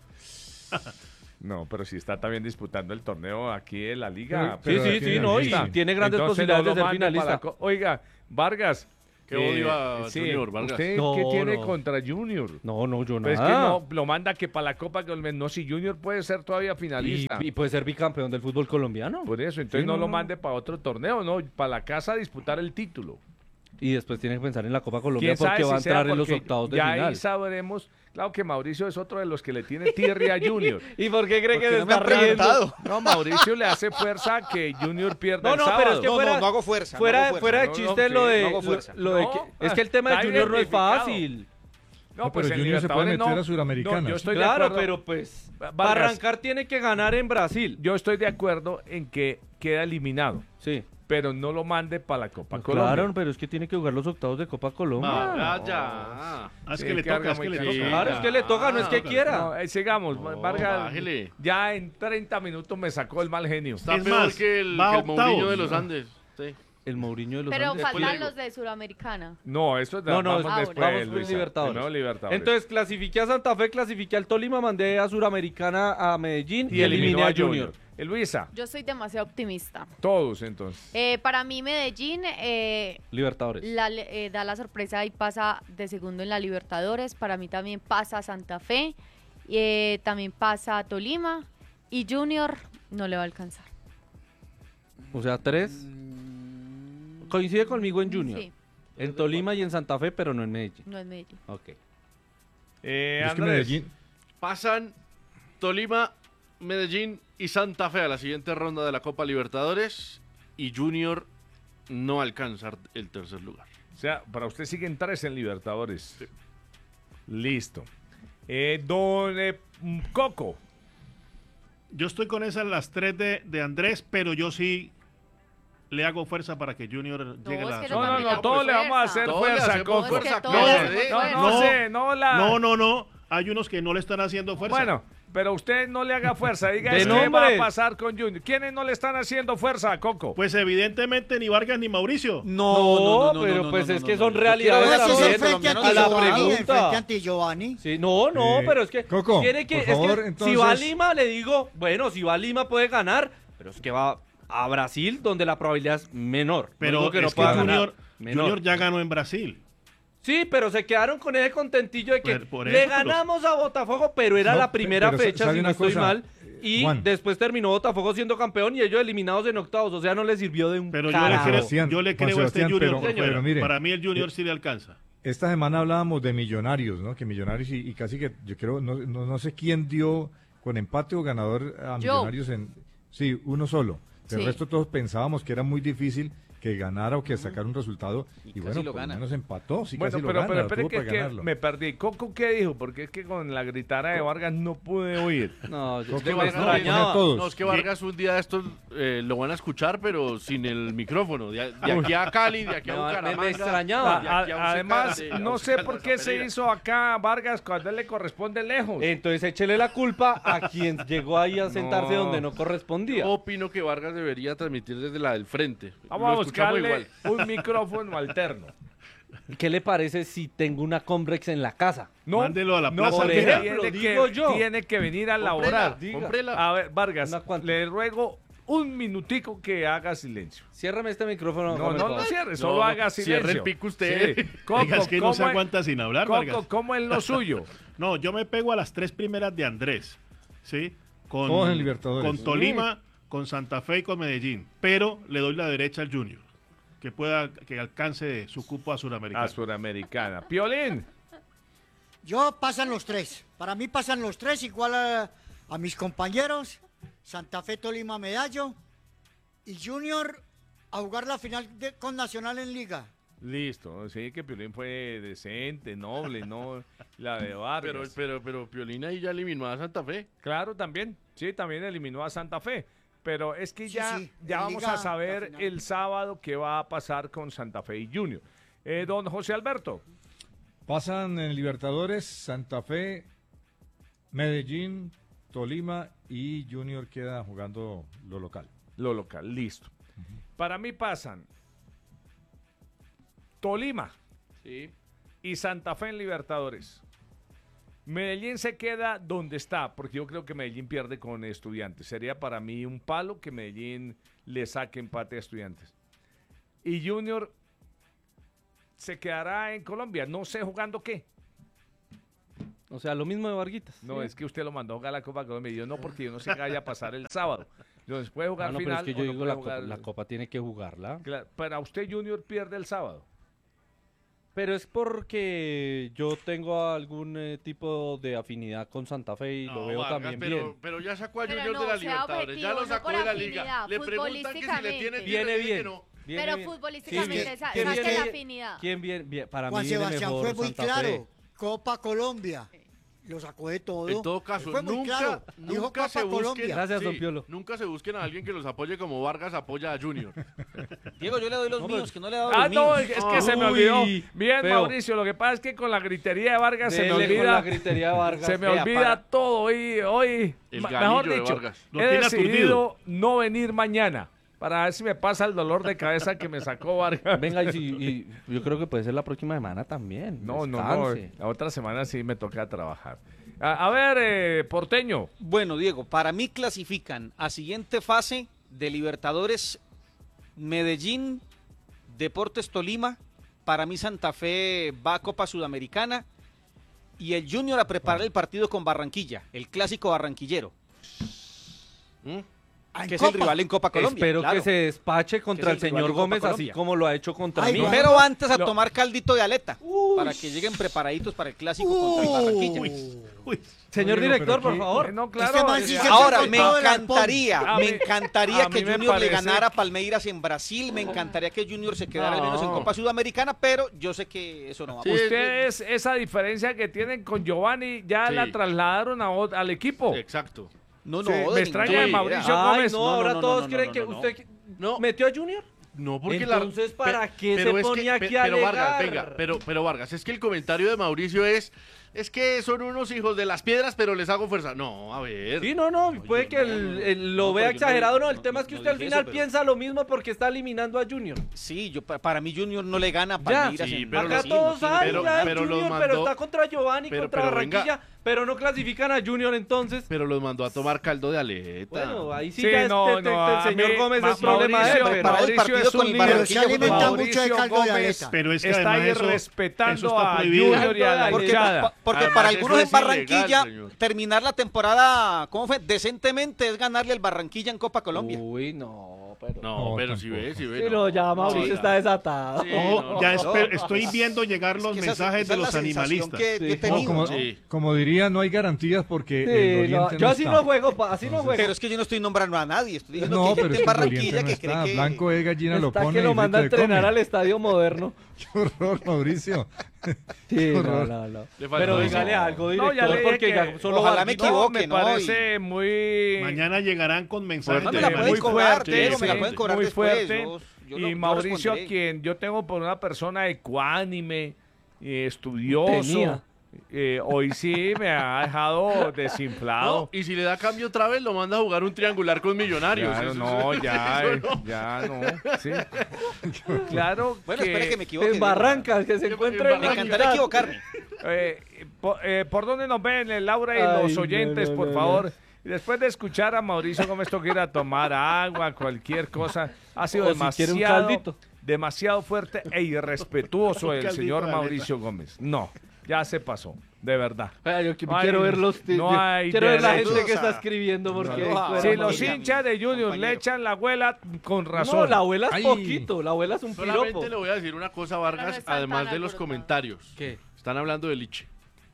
No, pero si está también disputando el torneo aquí en la liga. Sí, no, y tiene grandes posibilidades de ser finalista. Oiga, Vargas. Qué odio a Junior, Vargas. ¿Usted qué tiene contra Junior? No, yo nada. Es que no, lo manda que para la Copa Colombia. No, si Junior puede ser todavía finalista. Y puede ser bicampeón del fútbol colombiano. Por eso, entonces no lo mande para otro torneo, no, para la casa a disputar el título. Y después tiene que pensar en la Copa Colombia porque va a entrar en los octavos de final. Ya ahí sabremos. Claro que Mauricio es otro de los que le tiene tirria a Junior. ¿Y por qué cree que se está riendo? No, Mauricio le hace fuerza que Junior pierda el sábado. Pero es que no hago fuerza. Fuera de chiste lo de... Es que el tema de Junior no es fácil. No, pues pero Junior se puede meter a Suramericana. Yo estoy de acuerdo. Pero pues para arrancar tiene que ganar en Brasil. Yo estoy de acuerdo en que queda eliminado. Sí. Pero no lo mande para la Copa Colombia. Claro, pero es que tiene que jugar los octavos de Copa Colombia. Es que le toca, Claro, es que le toca, no es que quiera. Sigamos, Vargas. Ya en 30 minutos me sacó el mal genio. Está peor que el Mourinho de los Andes. Sí. El Mourinho de los Pero Andes. faltan los de Suramericana. No, eso vamos después. Vamos Libertadores. Entonces, clasifiqué a Santa Fe, clasifiqué al Tolima, mandé a Suramericana a Medellín y eliminé a Junior. Luisa. Yo soy demasiado optimista. Todos, entonces. Para mí, Medellín Libertadores. Da la sorpresa y pasa de segundo en la Libertadores. Para mí también pasa Santa Fe. También pasa Tolima. Y Junior no le va a alcanzar. O sea, 3. Coincide conmigo en Junior. Sí. En Tolima y en Santa Fe, pero no en Medellín. No en Medellín. Ok. Es que Medellín... Pasan Tolima, Medellín y Santa Fe a la siguiente ronda de la Copa Libertadores y Junior no alcanza el tercer lugar. O sea, para usted siguen 3 en Libertadores. Sí. Listo. Don Coco. Yo estoy con esas las 3 de Andrés, pero yo sí le hago fuerza para que Junior llegue a la... No, todos le vamos a hacer fuerza, Coco. No, hay unos que no le están haciendo fuerza. Bueno, pero usted no le haga fuerza, diga qué va a pasar con Junior. ¿Quiénes no le están haciendo fuerza, Coco? Pues evidentemente ni Vargas ni Mauricio. No, pero pues es que son realidades. A la pregunta. Frente Giovanni. Sí, pero es que Coco, tiene que, por favor, entonces... si va a Lima le digo, bueno, si va a Lima puede ganar, pero es que va a Brasil donde la probabilidad es menor. Pero que es que Junior ya ganó en Brasil. Sí, pero se quedaron con ese contentillo de que le ganamos a Botafogo, pero era la primera fecha, si no estoy mal, y Juan, después terminó Botafogo siendo campeón y ellos eliminados en octavos, o sea, no les sirvió de un Pero yo le creo a este Junior, pero mire, para mí el Junior sí le alcanza. Esta semana hablábamos de Millonarios, ¿no? Que Millonarios y casi que, yo creo, no sé quién dio con empate o ganador a Millonarios sí, uno solo. El resto todos pensábamos que era muy difícil que ganara o que sacara un resultado y bueno, por lo menos empató, pero espere que me perdí. ¿Coco qué dijo? Porque es que con la gritara de Vargas no pude oír. No, es que Vargas un día de estos lo van a escuchar, pero sin el micrófono. De aquí a Cali, de aquí a Bucaramanga. Me extrañaba. Además, no sé por qué se hizo acá Vargas cuando él le corresponde lejos. Entonces échele la culpa a quien llegó ahí a sentarse donde no correspondía. Yo opino que Vargas debería transmitir desde la del frente. Vamos a buscarle un micrófono alterno. ¿Qué le parece si tengo una Comrex en la casa? No, mándelo a la plaza. Por ejemplo, tiene que venir a laborar. A ver, Vargas, le ruego un minutico que haga silencio. Ciérrame este micrófono. No cierre, solo haga silencio. Cierre el pico usted. Sí. Coco, es que no se aguanta sin hablar, Coco, Vargas. ¿cómo es lo suyo? No, yo me pego a las 3 primeras de Andrés, ¿sí? Con Tolima, con Santa Fe y con Medellín. Pero le doy la derecha al Junior. Que alcance su cupo a Suramericana. A Suramericana. Piolín. Yo pasan los 3. Para mí pasan los 3 igual a mis compañeros. Santa Fe, Tolima, Medallo. Y Junior a jugar la final con Nacional en Liga. Listo. Sí, que Piolín fue decente, noble, no la de Vargas. Pero Piolín ahí ya eliminó a Santa Fe. Claro, también. Sí, también eliminó a Santa Fe. Pero es que ya vamos a saber el sábado qué va a pasar con Santa Fe y Junior. Don José Alberto. Pasan en Libertadores Santa Fe, Medellín, Tolima y Junior queda jugando lo local. Lo local, listo. Para mí pasan Tolima y Santa Fe en Libertadores. Medellín se queda donde está, porque yo creo que Medellín pierde con Estudiantes. Sería para mí un palo que Medellín le saque empate a Estudiantes. Y Junior se quedará en Colombia, no sé jugando qué. O sea, lo mismo de Varguitas. No, es que usted lo mandó a jugar la Copa Colombia. Yo no, porque yo no sé qué vaya a pasar el sábado. Entonces puede jugar final. Pero es que yo digo la Copa tiene que jugarla. Claro, para usted Junior pierde el sábado. Pero es porque yo tengo algún tipo de afinidad con Santa Fe y lo veo Vargas, también bien. Pero ya sacó a Junior de la Libertadores, ya lo sacó de la Liga. Le preguntan que si le tiene viene bien. Pero futbolísticamente saque la afinidad. ¿Quién viene? Para Juan mí Sebastián mejor fue muy Santa claro. Fe. Copa Colombia. Lo sacó de todo. En todo caso, nunca se busquen. Gracias, don Piolo. Nunca se busquen a alguien que los apoye como Vargas apoya a Junior. Diego, yo le doy los míos, que no le he dado los míos. No, es que se me olvidó. Bien, feo. Mauricio, lo que pasa es que con la gritería de Vargas se me olvida. Con la gritería de Vargas. Se me olvida todo. Hoy mejor dicho, he decidido no venir mañana. Para ver si me pasa el dolor de cabeza que me sacó Vargas. Venga, y yo creo que puede ser la próxima semana también. No. La otra semana sí me toca trabajar. A ver, Porteño. Bueno, Diego, para mí clasifican a siguiente fase de Libertadores Medellín, Deportes Tolima. Para mí Santa Fe va a Copa Sudamericana. Y el Junior a preparar el partido con Barranquilla, el clásico barranquillero. Que es el rival en Copa Colombia. Espero que se despache contra el señor Gómez, así como lo ha hecho contra mí. Pero antes a tomar caldito de aleta, para que lleguen preparaditos para el clásico contra el Barranquilla. Señor director, por favor. No, claro. Ahora, me encantaría que Junior le ganara a Palmeiras en Brasil, me encantaría que Junior se quedara al menos en Copa Sudamericana, pero yo sé que eso no va a pasar. Ustedes, esa diferencia que tienen con Giovanni, ya la trasladaron al equipo. Exacto. No, me extraña de Mauricio Gómez. Ahora todos creen que usted metió a Junior. No, porque entonces, ¿para qué se pone aquí a pero alegar? Vargas, venga, pero Vargas, es que el comentario de Mauricio es que son unos hijos de las piedras, pero les hago fuerza. No, a ver. Sí, puede que lo vea exagerado, no. El tema es que usted al final piensa lo mismo porque está eliminando a Junior. Sí, para mí Junior no le gana para ir a acá todos saben, pero está contra Giovanni, contra Barranquilla, pero no clasifican a Junior entonces. Pero los mandó a tomar caldo de aleta. Bueno, ahí sí ya el señor Gómez es problema de él. Para el partido con el Barranquilla se alimenta mucho de caldo de aleta. Pero es que está ahí además respetando a Junior y a la hinchada. Porque para algunos en Barranquilla, terminar la temporada, ¿cómo fue? Decentemente es ganarle al Barranquilla en Copa Colombia. Uy, no, pero... No, pero si ves. Pero ya Mauricio está desatado. Ya estoy viendo llegar los mensajes de los animalistas. Como diría, no hay garantías porque yo así no juego, Pero es que yo no estoy nombrando a nadie, estoy diciendo que hay gente en Barranquilla que cree que... Blanco de gallina lo pone que lo manda a entrenar al Estadio Moderno. Qué horror, Mauricio. Sí, no. Pero dígale algo, director, porque ya solo ojalá me equivoque, me parece muy... Mañana llegarán con mensajes muy fuerte, me la pueden cobrar muy fuerte. Y Mauricio, a quien yo tengo por una persona ecuánime, estudioso, hoy sí me ha dejado desinflado. No, y si le da cambio otra vez, lo manda a jugar un triangular con Millonarios. Claro, ya no. Sí. Claro. Bueno, espere que me equivoque. En Barrancas, que se encuentre en me encantaría equivocarme. ¿Por dónde nos ven, Laura y los oyentes, por favor? Después de escuchar a Mauricio Gómez, toca ir a tomar agua, cualquier cosa. Ha sido demasiado fuerte e irrespetuoso el señor Mauricio Gómez. No, ya se pasó, de verdad. Yo quiero ver quiero ver la gente que está escribiendo. Porque si los hinchas de Junior le echan la abuela, con razón. No, la abuela es poquito, la abuela es un piropo. Solamente le voy a decir una cosa, Vargas, además de los comentarios. ¿Qué? Están hablando de Liche.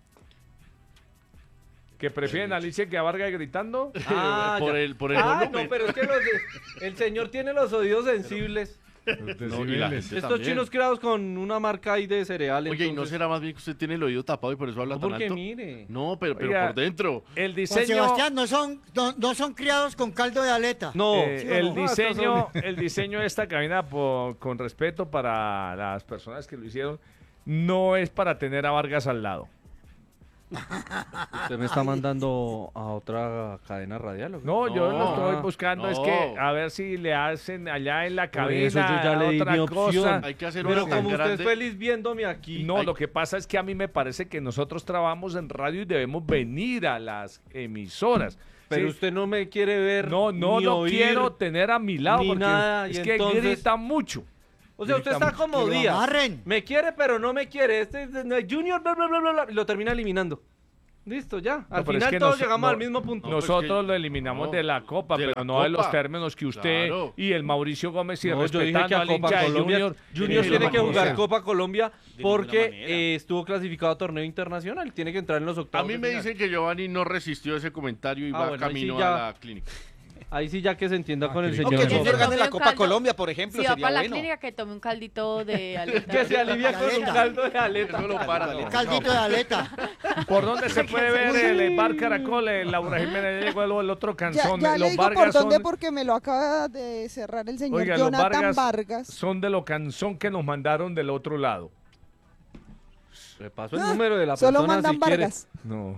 ¿Que prefieren a Liche que a Vargas gritando? Por el no, pero es que el señor tiene los oídos sensibles. Estos chinos creados con una marca ahí de cereal. Oye, ¿y no será más bien que usted tiene el oído tapado y por eso habla tan alto? Porque mire. No, pero por dentro. El diseño... Sebastián, no son criados con caldo de aleta. No. El diseño de esta cabina, con respeto para las personas que lo hicieron, no es para tener a Vargas al lado. ¿Usted me está mandando a otra cadena radial? No, yo lo estoy buscando, es que a ver si le hacen allá en la cabina eso yo ya le di mi opción. Hay que hacer pero como usted es feliz viéndome aquí. No, lo que pasa es que a mí me parece que nosotros trabajamos en radio y debemos venir a las emisoras. Pero usted no me quiere ver. No oír, quiero tener a mi lado porque nada, es que grita mucho. O sea, usted está como Díaz. Me quiere, pero no me quiere. Junior, bla, bla, bla, bla, y lo termina eliminando. Listo, ya. Al final todos llegamos al mismo punto. Nosotros lo eliminamos de la Copa, pero no de los términos que usted y el Mauricio Gómez y respetando al hincha de Junior. Junior tiene que jugar Copa Colombia porque estuvo clasificado a torneo internacional. Tiene que entrar en los octavos. A mí me dicen que Giovanni no resistió ese comentario y va camino a la clínica. Ahí sí ya que se entienda con el señor. Que Junior gane la Copa Colombia, por ejemplo, si sería va para bueno. la clínica, que tome un caldito de aleta. Que se alivia con un caldo de aleta. Un caldito de aleta. ¿Por dónde se puede ver el Bar Caracol? Laura Jiménez llegó el otro canzón. Ya le digo por dónde porque me lo acaba de cerrar el señor Jonathan Vargas. Son de lo canzón que nos mandaron del otro lado. Le paso el número de la persona solo mandan si Vargas. No.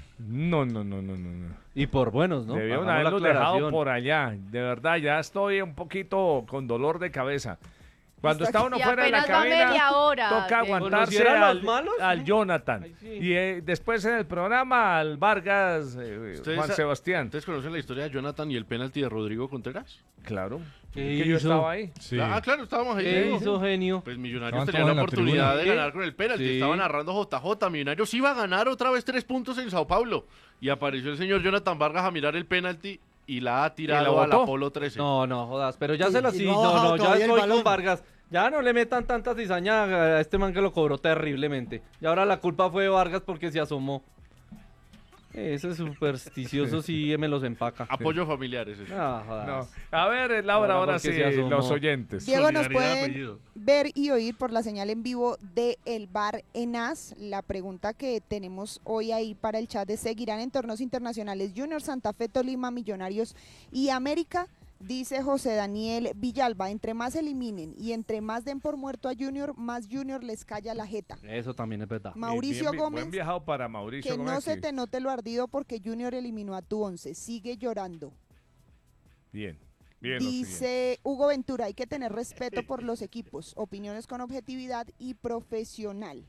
Y por buenos, ¿no? Debieron haberlo dejado por allá. De verdad, ya estoy un poquito con dolor de cabeza. Cuando está uno fuera de la cabina, toca aguantarse al Jonathan. Ay, sí. Y después en el programa al Vargas, Juan Sebastián. ¿Ustedes conocen la historia de Jonathan y el penalti de Rodrigo Contreras? Claro. Que yo estaba ahí. Sí. Claro, estábamos ahí. ¿Qué hizo, genio? Pues Millonarios tenían la oportunidad de ganar con el penalti. Sí. Estaba narrando JJ. Millonarios iba a ganar otra vez 3 puntos en Sao Paulo. Y apareció el señor Jonathan Vargas a mirar el penalti y la ha tirado a la Polo 13. No jodas, pero ya se la sí. No, ya estoy con Vargas. Ya no le metan tanta cizaña a este man que lo cobró terriblemente. Y ahora la culpa fue de Vargas porque se asomó. Ese supersticioso sí me los empaca. Apoyo familiares. No. A ver, Laura, ahora sí, los oyentes. Diego, nos pueden ver y oír por la señal en vivo de El Bar Enaz. La pregunta que tenemos hoy ahí para el chat es: ¿seguirán en torneos internacionales Junior, Santa Fe, Tolima, Millonarios y América? Dice José Daniel Villalba, entre más eliminen y entre más den por muerto a Junior, más Junior les calla la jeta. Eso también es verdad. Mauricio Gómez, buen viajado para Mauricio que Gómez. no se te note lo ardido porque Junior eliminó a tu 11, sigue llorando. Bien, bien. Dice Hugo Ventura, hay que tener respeto por los equipos, opiniones con objetividad y profesional.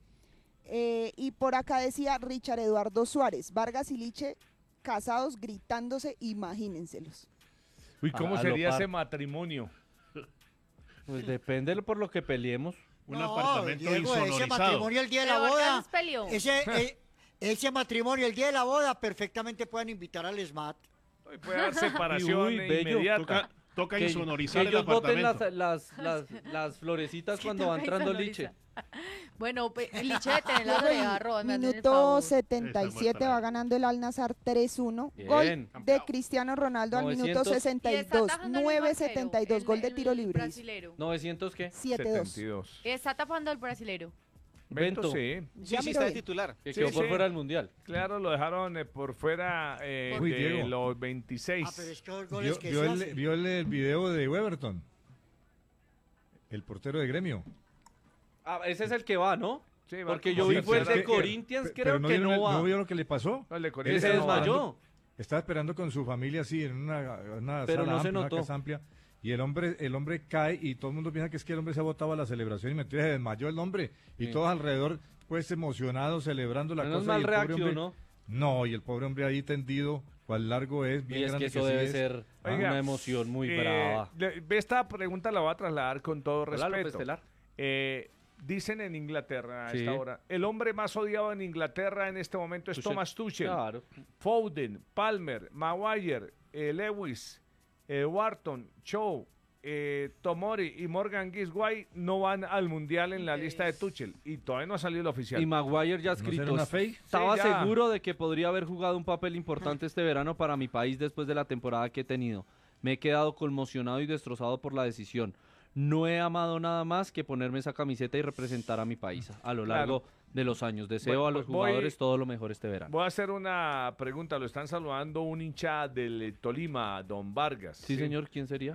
Y por acá decía Richard Eduardo Suárez, Vargas y Liche casados gritándose, imagínenselos. Uy, ¿cómo sería ese matrimonio? Pues depende por lo que peleemos. Un apartamento Diego, insonorizado. ese matrimonio el día de la boda, ese ese matrimonio el día de la boda perfectamente pueden invitar al SMAT. Puede haber separación inmediata. Toca Que insonorizar el ellos boten apartamento. las florecitas cuando va entrando Liche. Bueno, Liche de tener las orejas rojas. Minuto 77 va ganando el Al-Nassr 3-1. Bien. Gol de Cristiano Ronaldo al minuto 62. 9-72. Gol de tiro libre. Brasilero. ¿900 qué? 7-2. Está tapando el brasilero. Bento, sí. Sí, está de titular. Que quedó por fuera del Mundial. Claro, lo dejaron por fuera de Diego. los 26. Pero es que los goles que ¿Vio se hacen. el video de Weberton? El portero de Gremio. Ah, ese es el que va, ¿no? Sí, va porque como yo vi fue el tercera. de Corinthians, Pero creo que no va. ¿No vio lo que le pasó? No, el de Él Corinthians se no va. desmayó. Estaba esperando con su familia así en una Pero sala no se amplia, una notó. casa amplia, y el hombre cae y todo el mundo piensa que es que el hombre se ha botado a la celebración y mentira, se desmayó el hombre y Sí. todos alrededor pues emocionados celebrando la Menos cosa. mal y el pobre reaccionó, hombre- No, y el pobre hombre ahí tendido, cuál largo es, bien Y es grande que eso sí debe es. ser Oiga, una emoción muy brava. Esta pregunta la voy a trasladar con todo Hola, López respeto. Telar. Dicen en Inglaterra a Sí. esta hora, el hombre más odiado en Inglaterra en este momento es Tuchel. Thomas Tuchel. Claro. Foden, Palmer, Maguire, Lewis, Wharton, Shaw, Tomori y Morgan Gisway no van al Mundial en la lista de Tuchel y todavía no ha salido el oficial. Y Maguire ya ha ¿No será escrito. una fake? Estaba Sí, ya. seguro de que podría haber jugado un papel importante este verano para mi país después de la temporada que he tenido. Me he quedado conmocionado y destrozado por la decisión. No he amado nada más que ponerme esa camiseta y representar a mi país a lo largo de los años. Deseo Bueno, a los jugadores todo lo mejor este verano. Voy a hacer una pregunta. Lo están saludando un hincha del Tolima, Don Vargas. Sí, señor. ¿Quién sería?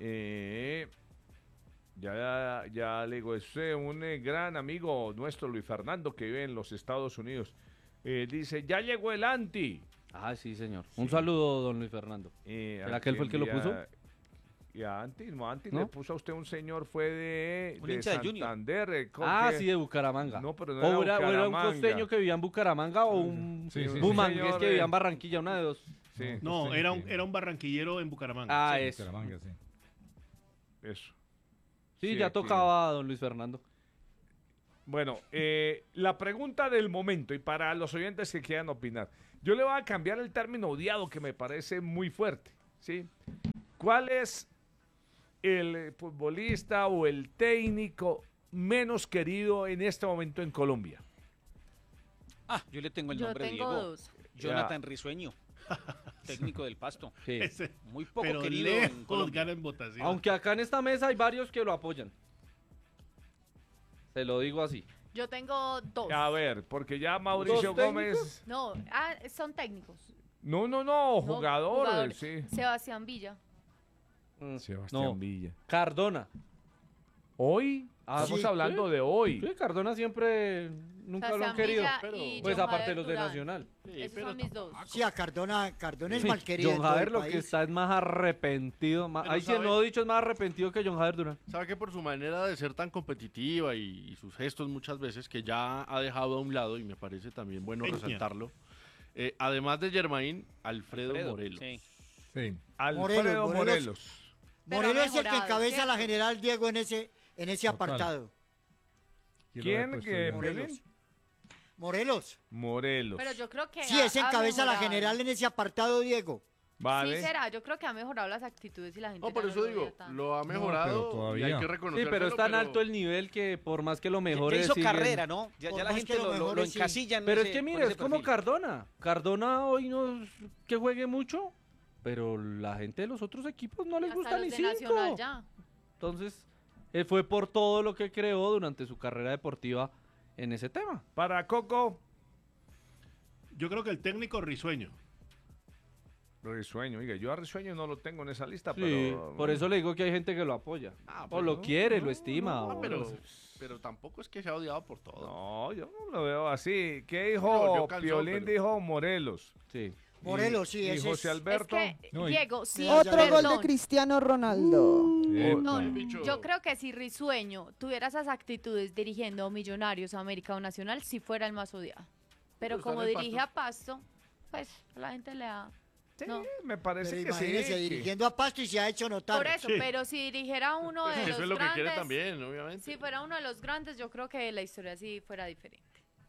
Ya le digo, es un gran amigo nuestro, Luis Fernando, que vive en los Estados Unidos. Dice, ya llegó el Anti. Ah, sí, señor. Un saludo, don Luis Fernando. ¿Será que él fue el que lo puso? Y a Anti, no, Anti ¿No? le puso a usted un señor, fue de hincha de Junior. Santander. Sí, de Bucaramanga. No, pero no o era era un Bucaramanga. costeño que vivía en Bucaramanga o un bumangués señor, que vivía en Barranquilla, una de dos. Sí. No, era un barranquillero en Bucaramanga. Ah, Sí. eso. Bucaramanga, sí. Eso. Sí, Sí, ya aquí. tocaba a don Luis Fernando. Bueno, la pregunta del momento y para los oyentes que quieran opinar. Yo le voy a cambiar el término odiado que me parece muy fuerte, ¿sí? ¿Cuál es el futbolista o el técnico menos querido en este momento en Colombia? Ah, yo le tengo el Yo nombre, tengo Diego. dos. Jonathan Risueño, técnico del Pasto. Sí. Muy poco Pero querido en lejos Colombia. gana en votación. Aunque acá en esta mesa hay varios que lo apoyan. Se lo digo así. Yo tengo dos. A ver, porque ya Mauricio ¿Dos Gómez... No, son técnicos. No, No, jugadores, sí. Sebastián Villa. Sebastián No. Villa. Cardona. ¿Hoy? Estamos sí. hablando de hoy. Sí, Cardona siempre nunca lo han Sebastián querido. Villa Pero, y pues John aparte de Jader los de Durán. Nacional. Esos son mis dos. Sí, a Cardona es Sí, mal querido. John en todo Jader el lo que país. está es más arrepentido. Pero Ahí sí el sabe- nuevo dicho es más arrepentido que John Jader Durán. Sabe que por su manera de ser tan competitiva y sus gestos muchas veces que ya ha dejado a un lado, y me parece también bueno Peña. resaltarlo, además de Germain, Alfredo Morelos. Sí. Sí. Alfredo Morelos. Pero Morelos ha es el que mejorado, encabeza ¿cierto? la general, Diego, en ese Total. apartado. ¿Quién? ¿Qué, Morelos. Morelos. Morelos. Pero yo creo que Sí, ese ha encabeza la mejorado. general en ese apartado, Diego. Vale. Sí será, yo creo que ha mejorado las actitudes y la gente No, por ya eso lo digo, odia tanto. lo ha pero mejorado y todavía. hay que Sí, reconocerlo. pero es tan alto el nivel que por más que lo Ya mejore hizo siguen- carrera, ¿no? Ya Por la más gente que lo lo mejore, sí. encasilla en Pero ese- es que por mire, ese es como perfil. Cardona. Cardona hoy no es que juegue mucho, pero la gente de los otros equipos no les Hasta gusta los ni de cinco. Nacional ya. Entonces, fue por todo lo que creó durante su carrera deportiva en ese tema. Para Coco, Yo creo que el técnico Risueño. Risueño, oiga, yo a Risueño no lo tengo en esa lista, Sí, pero... por eso le digo que hay gente que lo apoya. O lo quiere, lo estima. o- Pero tampoco es que sea odiado por todo. No, yo no lo veo así. ¿Qué No, dijo yo cansó, Piolín? pero- Dijo Morelos. Sí. Morelos, sí, Y ese José es- Alberto. Es que, Diego, sí, Otro gol de perdón. Cristiano Ronaldo. No, yo creo que si Risueño tuviera esas actitudes dirigiendo Millonarios, América o Nacional, si fuera el más odiado. Pero Pero como está en el dirige a Pasto, pues a la gente le da... Sí, no. me parece Pero que sí. imagínese, dirigiendo a Pasto y se ha hecho notar. Por eso, pero si dirigiera uno de los Eso es lo que grandes... quiere también, obviamente. Si fuera uno de los grandes, yo creo que la historia sí fuera diferente.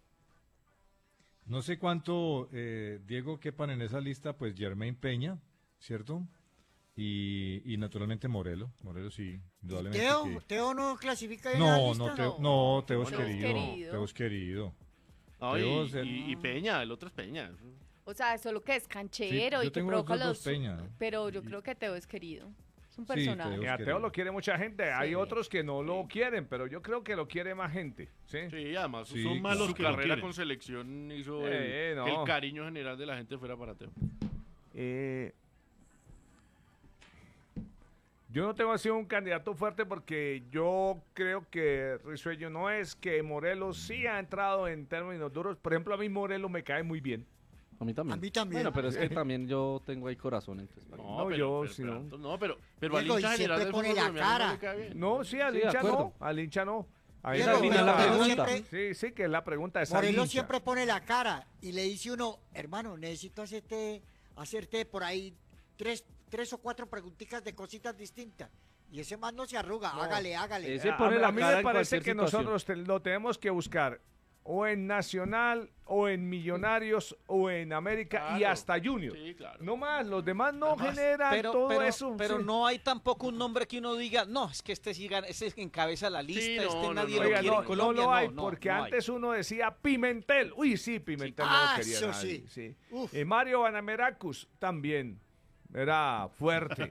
No sé cuánto, Diego, quepan en esa lista, pues Germain Peña, ¿cierto? Y naturalmente Morelo. Morelo sí, indudablemente. Teo no clasifica en la No, lista. Teo es Teo es querido. querido. Teo es querido. No, Teo y, es el- y Peña, el otro es Peña. O sea, solo que es canchero Sí, y yo que tengo provoca los dos los... Peña. Pero yo creo que Teo es querido. Es un Sí, personaje. Teo Y a Teo lo quiere mucha gente. Hay otros que no lo quieren, pero yo creo que lo quiere más gente. Sí, Sí, además Sí, son malos claro. su que lo carrera quieren. con selección hizo No. que el cariño general de la gente fuera para Teo. Yo no tengo así un candidato fuerte porque yo creo que Risueño no es, que Morelos sí ha entrado en términos duros. Por ejemplo, a mí Morelos me cae muy bien. A mí también. A mí también. Bueno, pero es que también yo tengo ahí corazón. Entonces, No, yo sí no. Pero al Diego, hincha y general siempre del pone fútbol la colombiano cara. no le cae bien. No, sí, al Sí, de hincha no. acuerdo. Al hincha no. Ahí Diego, la al final la Morelos pregunta. siempre- Sí, que es la pregunta. Es al Morelos hincha. siempre pone la cara y le dice uno, hermano, necesito hacerte por ahí tres o cuatro preguntitas de cositas distintas. Y ese man no se arruga, No. hágale. Ese pone la a mí cara me en parece cualquier que situación. nosotros lo tenemos que buscar o en Nacional, o en Millonarios, o en América y Claro. hasta Junior. Sí, claro. No más, los demás no generan todo eso. Pero sí. no hay tampoco un nombre que uno diga, no, es que este sí gana, ese encabeza la lista, Sí, no, este no, nadie no. lo Oiga, quiere no, en Colombia. no lo hay, no, porque no hay. antes uno decía Pimentel. Uy, sí, Pimentel no lo quería eso nadie. sí. Sí. Mario Banameracus también era fuerte.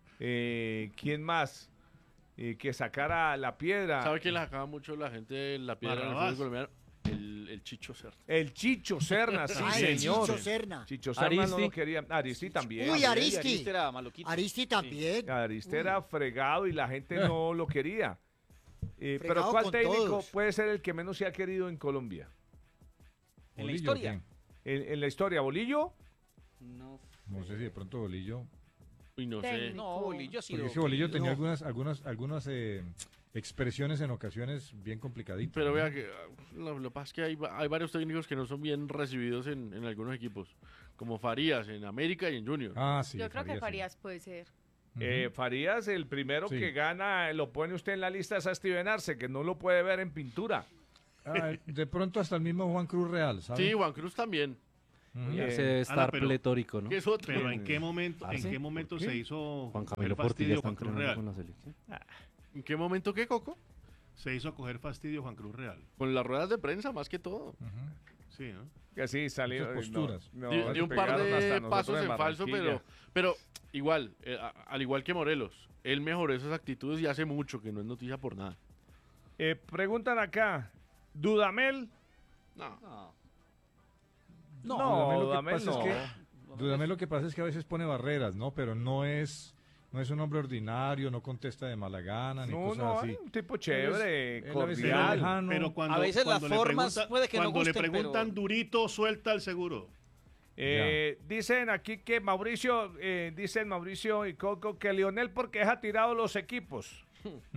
¿Quién más? Que sacara la piedra. ¿Sabe quién la sacaba mucho la gente de la piedra en el Barrabás. fútbol colombiano? El Chicho Serna. El Chicho Serna, sí, Ay, el señor. Chicho Serna. Chicho Serna no Aristi. lo quería. Aristi también. Uy, Aristi. Aristi era maloquito. Aristi también. Aristi era fregado y la gente no lo quería. Pero Fregado ¿cuál con técnico todos. puede ser el que menos se ha querido en Colombia? En la Bolillo, historia. En la historia, ¿Bolillo? No, No sé si de pronto Bolillo. Uy, no sé. Técnico. no, Bolillo ha sido Porque es que Bolillo querido. tenía algunas expresiones en ocasiones bien complicaditas. Pero ¿no? vea que lo que pasa es que hay varios técnicos que no son bien recibidos en algunos equipos, como Farías en América y en Junior. Ah, sí. Yo creo que sí. Farías puede ser. Farías, el primero Sí. que gana, lo pone usted en la lista es a Steven Arce, que no lo puede ver en pintura. Ah, de pronto hasta el mismo Juan Cruz Real, ¿sabes? Sí, Juan Cruz también. Se debe estar pero- pletórico, ¿no? Que es otro. Pero ¿en qué momento, ¿Ah, sí? ¿por qué? Se hizo Juan coger Camilo Portilla fastidio está Juan Cruz entrenando con Real? la selección. ¿En qué momento qué, Coco? Se hizo coger fastidio Juan Cruz Real. Con las ruedas de prensa más que todo. Sí, ¿no? Que sí, salió. Muchas posturas. Dio un par pegaron hasta de nosotros pasos en en falso, Barranquilla. pero igual, al igual que Morelos, él mejoró esas actitudes y hace mucho que no es noticia por nada. Preguntan acá, ¿Dudamel? No. No, Dudamel Dudamel no. Dudamel lo que pasa es que a veces pone barreras, ¿no? Pero no es un hombre ordinario, no contesta de mala gana, ni No, cosas no, así. un tipo chévere, Él a veces cordial. es lejano. Pero cuando, A veces las cuando le formas pregunta- puede que no cuando le gusten, preguntan pero- durito, suelta el seguro. Dicen aquí que dicen Mauricio y Coco que Lionel porque ha tirado los equipos.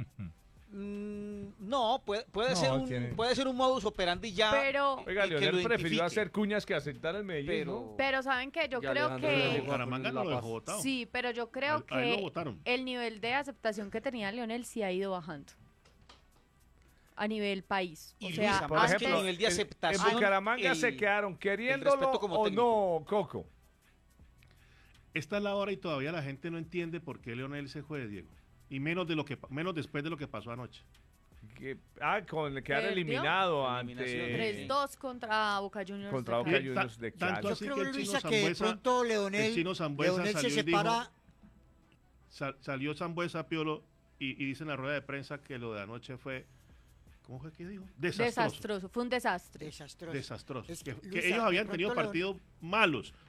No, puede No, ser puede ser un modus operandi ya. Pero, Oiga, y que Lionel lo prefirió identifique. hacer cuñas que asentar el Medellín, Pero- ¿no? pero ¿saben qué? Yo Ya creo Alejandro que... Rodríguez Bucaramanga no lo La dejó Paz. votado. Sí, pero yo creo A él lo que votaron. el nivel de aceptación que tenía Lionel sí ha ido bajando. A nivel país. O Y sea, Luisa, más que antes- nivel de En aceptación. Bucaramanga se el- quedaron queriéndolo respeto como o técnico. no, Coco. Esta es la hora y todavía la gente no entiende por qué Leonel se fue, Diego. Y menos después de lo que pasó anoche. Con quedar Perdió. eliminado Eliminación. ante 3-2 contra Boca Juniors. contra de Boca Cali. Juniors de Tanto Cali. así Yo que creo, el chino Luisa, que de Sambuesa, pronto el Leonel chino Sambuesa se salió y separa. Salió Sambuesa Piolo y dice en la rueda de prensa que lo de anoche fue, ¿cómo fue que dijo? Desastroso. Desastroso, fue un desastre. Desastroso. Desastroso. Es Que Luisa, ellos habían de tenido pronto partidos malos.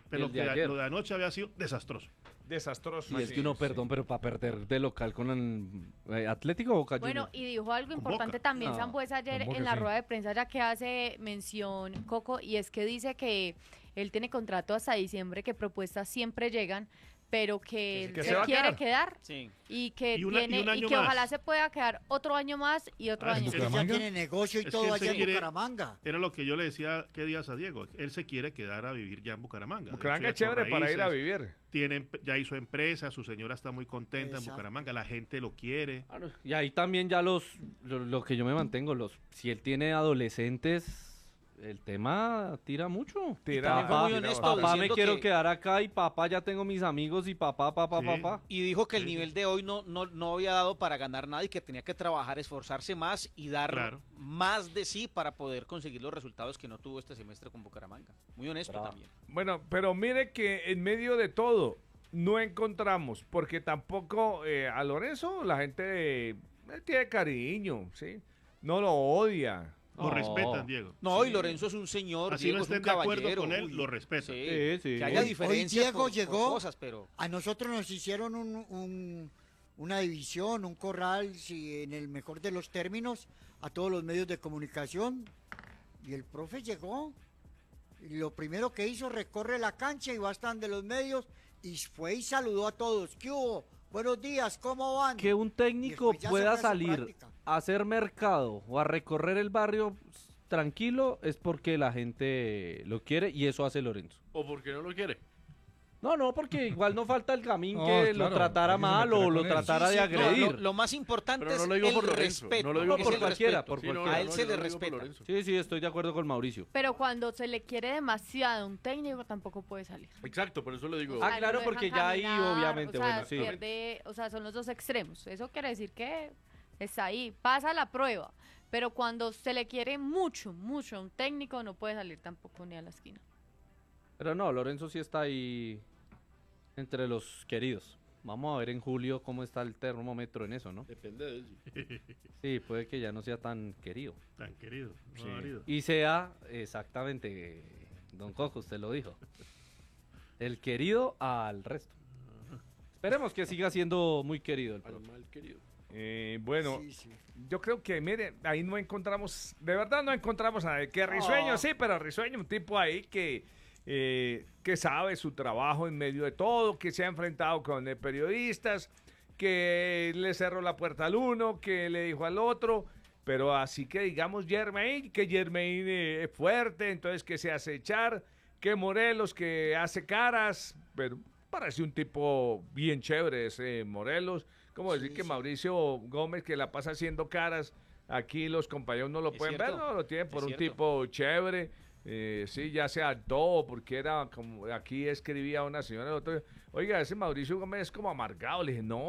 Pero lo de anoche había sido desastroso. Desastroso. Y es que uno, perdón, pero para perder de local con Atlético o Boca Juniors. Bueno, y dijo algo importante también Sambuesa ayer en la rueda de prensa, ya que hace mención Coco, y es que dice que él tiene contrato hasta diciembre, que propuestas siempre llegan, pero que él se quiere quedar y que ojalá se pueda quedar otro año más y otro año más. Él ya tiene negocio y todo allá en Bucaramanga. Era lo que yo le decía qué días a Diego. Él se quiere quedar a vivir ya en Bucaramanga. Bucaramanga es chévere para ir a vivir. Ya hizo empresa, su señora está muy contenta en Bucaramanga, la gente lo quiere. Y ahí también ya lo que yo me mantengo, si él tiene adolescentes, el tema tira mucho. Papá, muy honesto, papá me quiero quedar acá y papá ya tengo mis amigos y papá. Y dijo que el nivel de hoy no había dado para ganar nada y que tenía que trabajar, esforzarse más y dar más de sí para poder conseguir los resultados que no tuvo este semestre con Bucaramanga. Muy honesto también. Bueno, pero mire que en medio de todo no encontramos, porque tampoco a Lorenzo la gente tiene cariño, ¿sí? No lo odia. Lo respetan, Diego. No, y Lorenzo es un señor, así Diego no estén es un de acuerdo caballero. con él, lo respetan. Sí. Que haya diferencias Diego llegó, por cosas, pero... a nosotros nos hicieron una división, un corral, si en el mejor de los términos, a todos los medios de comunicación, y el profe llegó, y lo primero que hizo, recorre la cancha y va hasta de los medios, y fue y saludó a todos. ¿Qué hubo? Buenos días, ¿cómo van? Que un técnico pueda salir a hacer mercado o a recorrer el barrio tranquilo es porque la gente lo quiere y eso hace Lorenzo. ¿O porque no lo quiere? No, porque igual no falta el Gamín que lo tratara mal o lo tratara de agredir. Lo más importante es no lo digo por el Lorenzo, respeto. no lo digo por cualquiera, a él se le respeta. Sí, estoy de acuerdo con Mauricio. Pero cuando se le quiere demasiado a un técnico tampoco puede salir. Exacto, por eso lo digo. Claro, porque ya ahí obviamente, bueno, sí. Son los dos extremos. Eso quiere decir que está ahí, pasa la prueba. Pero cuando se le quiere mucho a un técnico no puede salir tampoco ni a la esquina. Pero no, Lorenzo sí está ahí entre los queridos. Vamos a ver en julio cómo está el termómetro en eso, ¿no? Depende de él. Sí, puede que ya no sea tan querido. Tan querido. Sí. Y sea, exactamente, don Coco, usted lo dijo. El querido al resto. Esperemos que siga siendo muy querido el profe. Mal querido. Bueno, yo creo que, mire, ahí no encontramos, de verdad no encontramos a que Risueño, sí, pero Risueño, un tipo ahí que sabe su trabajo en medio de todo, que se ha enfrentado con periodistas, que le cerró la puerta al uno, que le dijo al otro, pero así que digamos Germain es fuerte, entonces que se hace echar, que Morelos que hace caras, pero parece un tipo bien chévere ese Morelos, como decir que Mauricio Gómez que la pasa haciendo caras, aquí los compañeros no lo pueden ver, no lo tienen por un tipo chévere. Sí, ya se hartó porque era como aquí escribía una señora, oiga, ese Mauricio Gómez es como amargado. Le dije, no,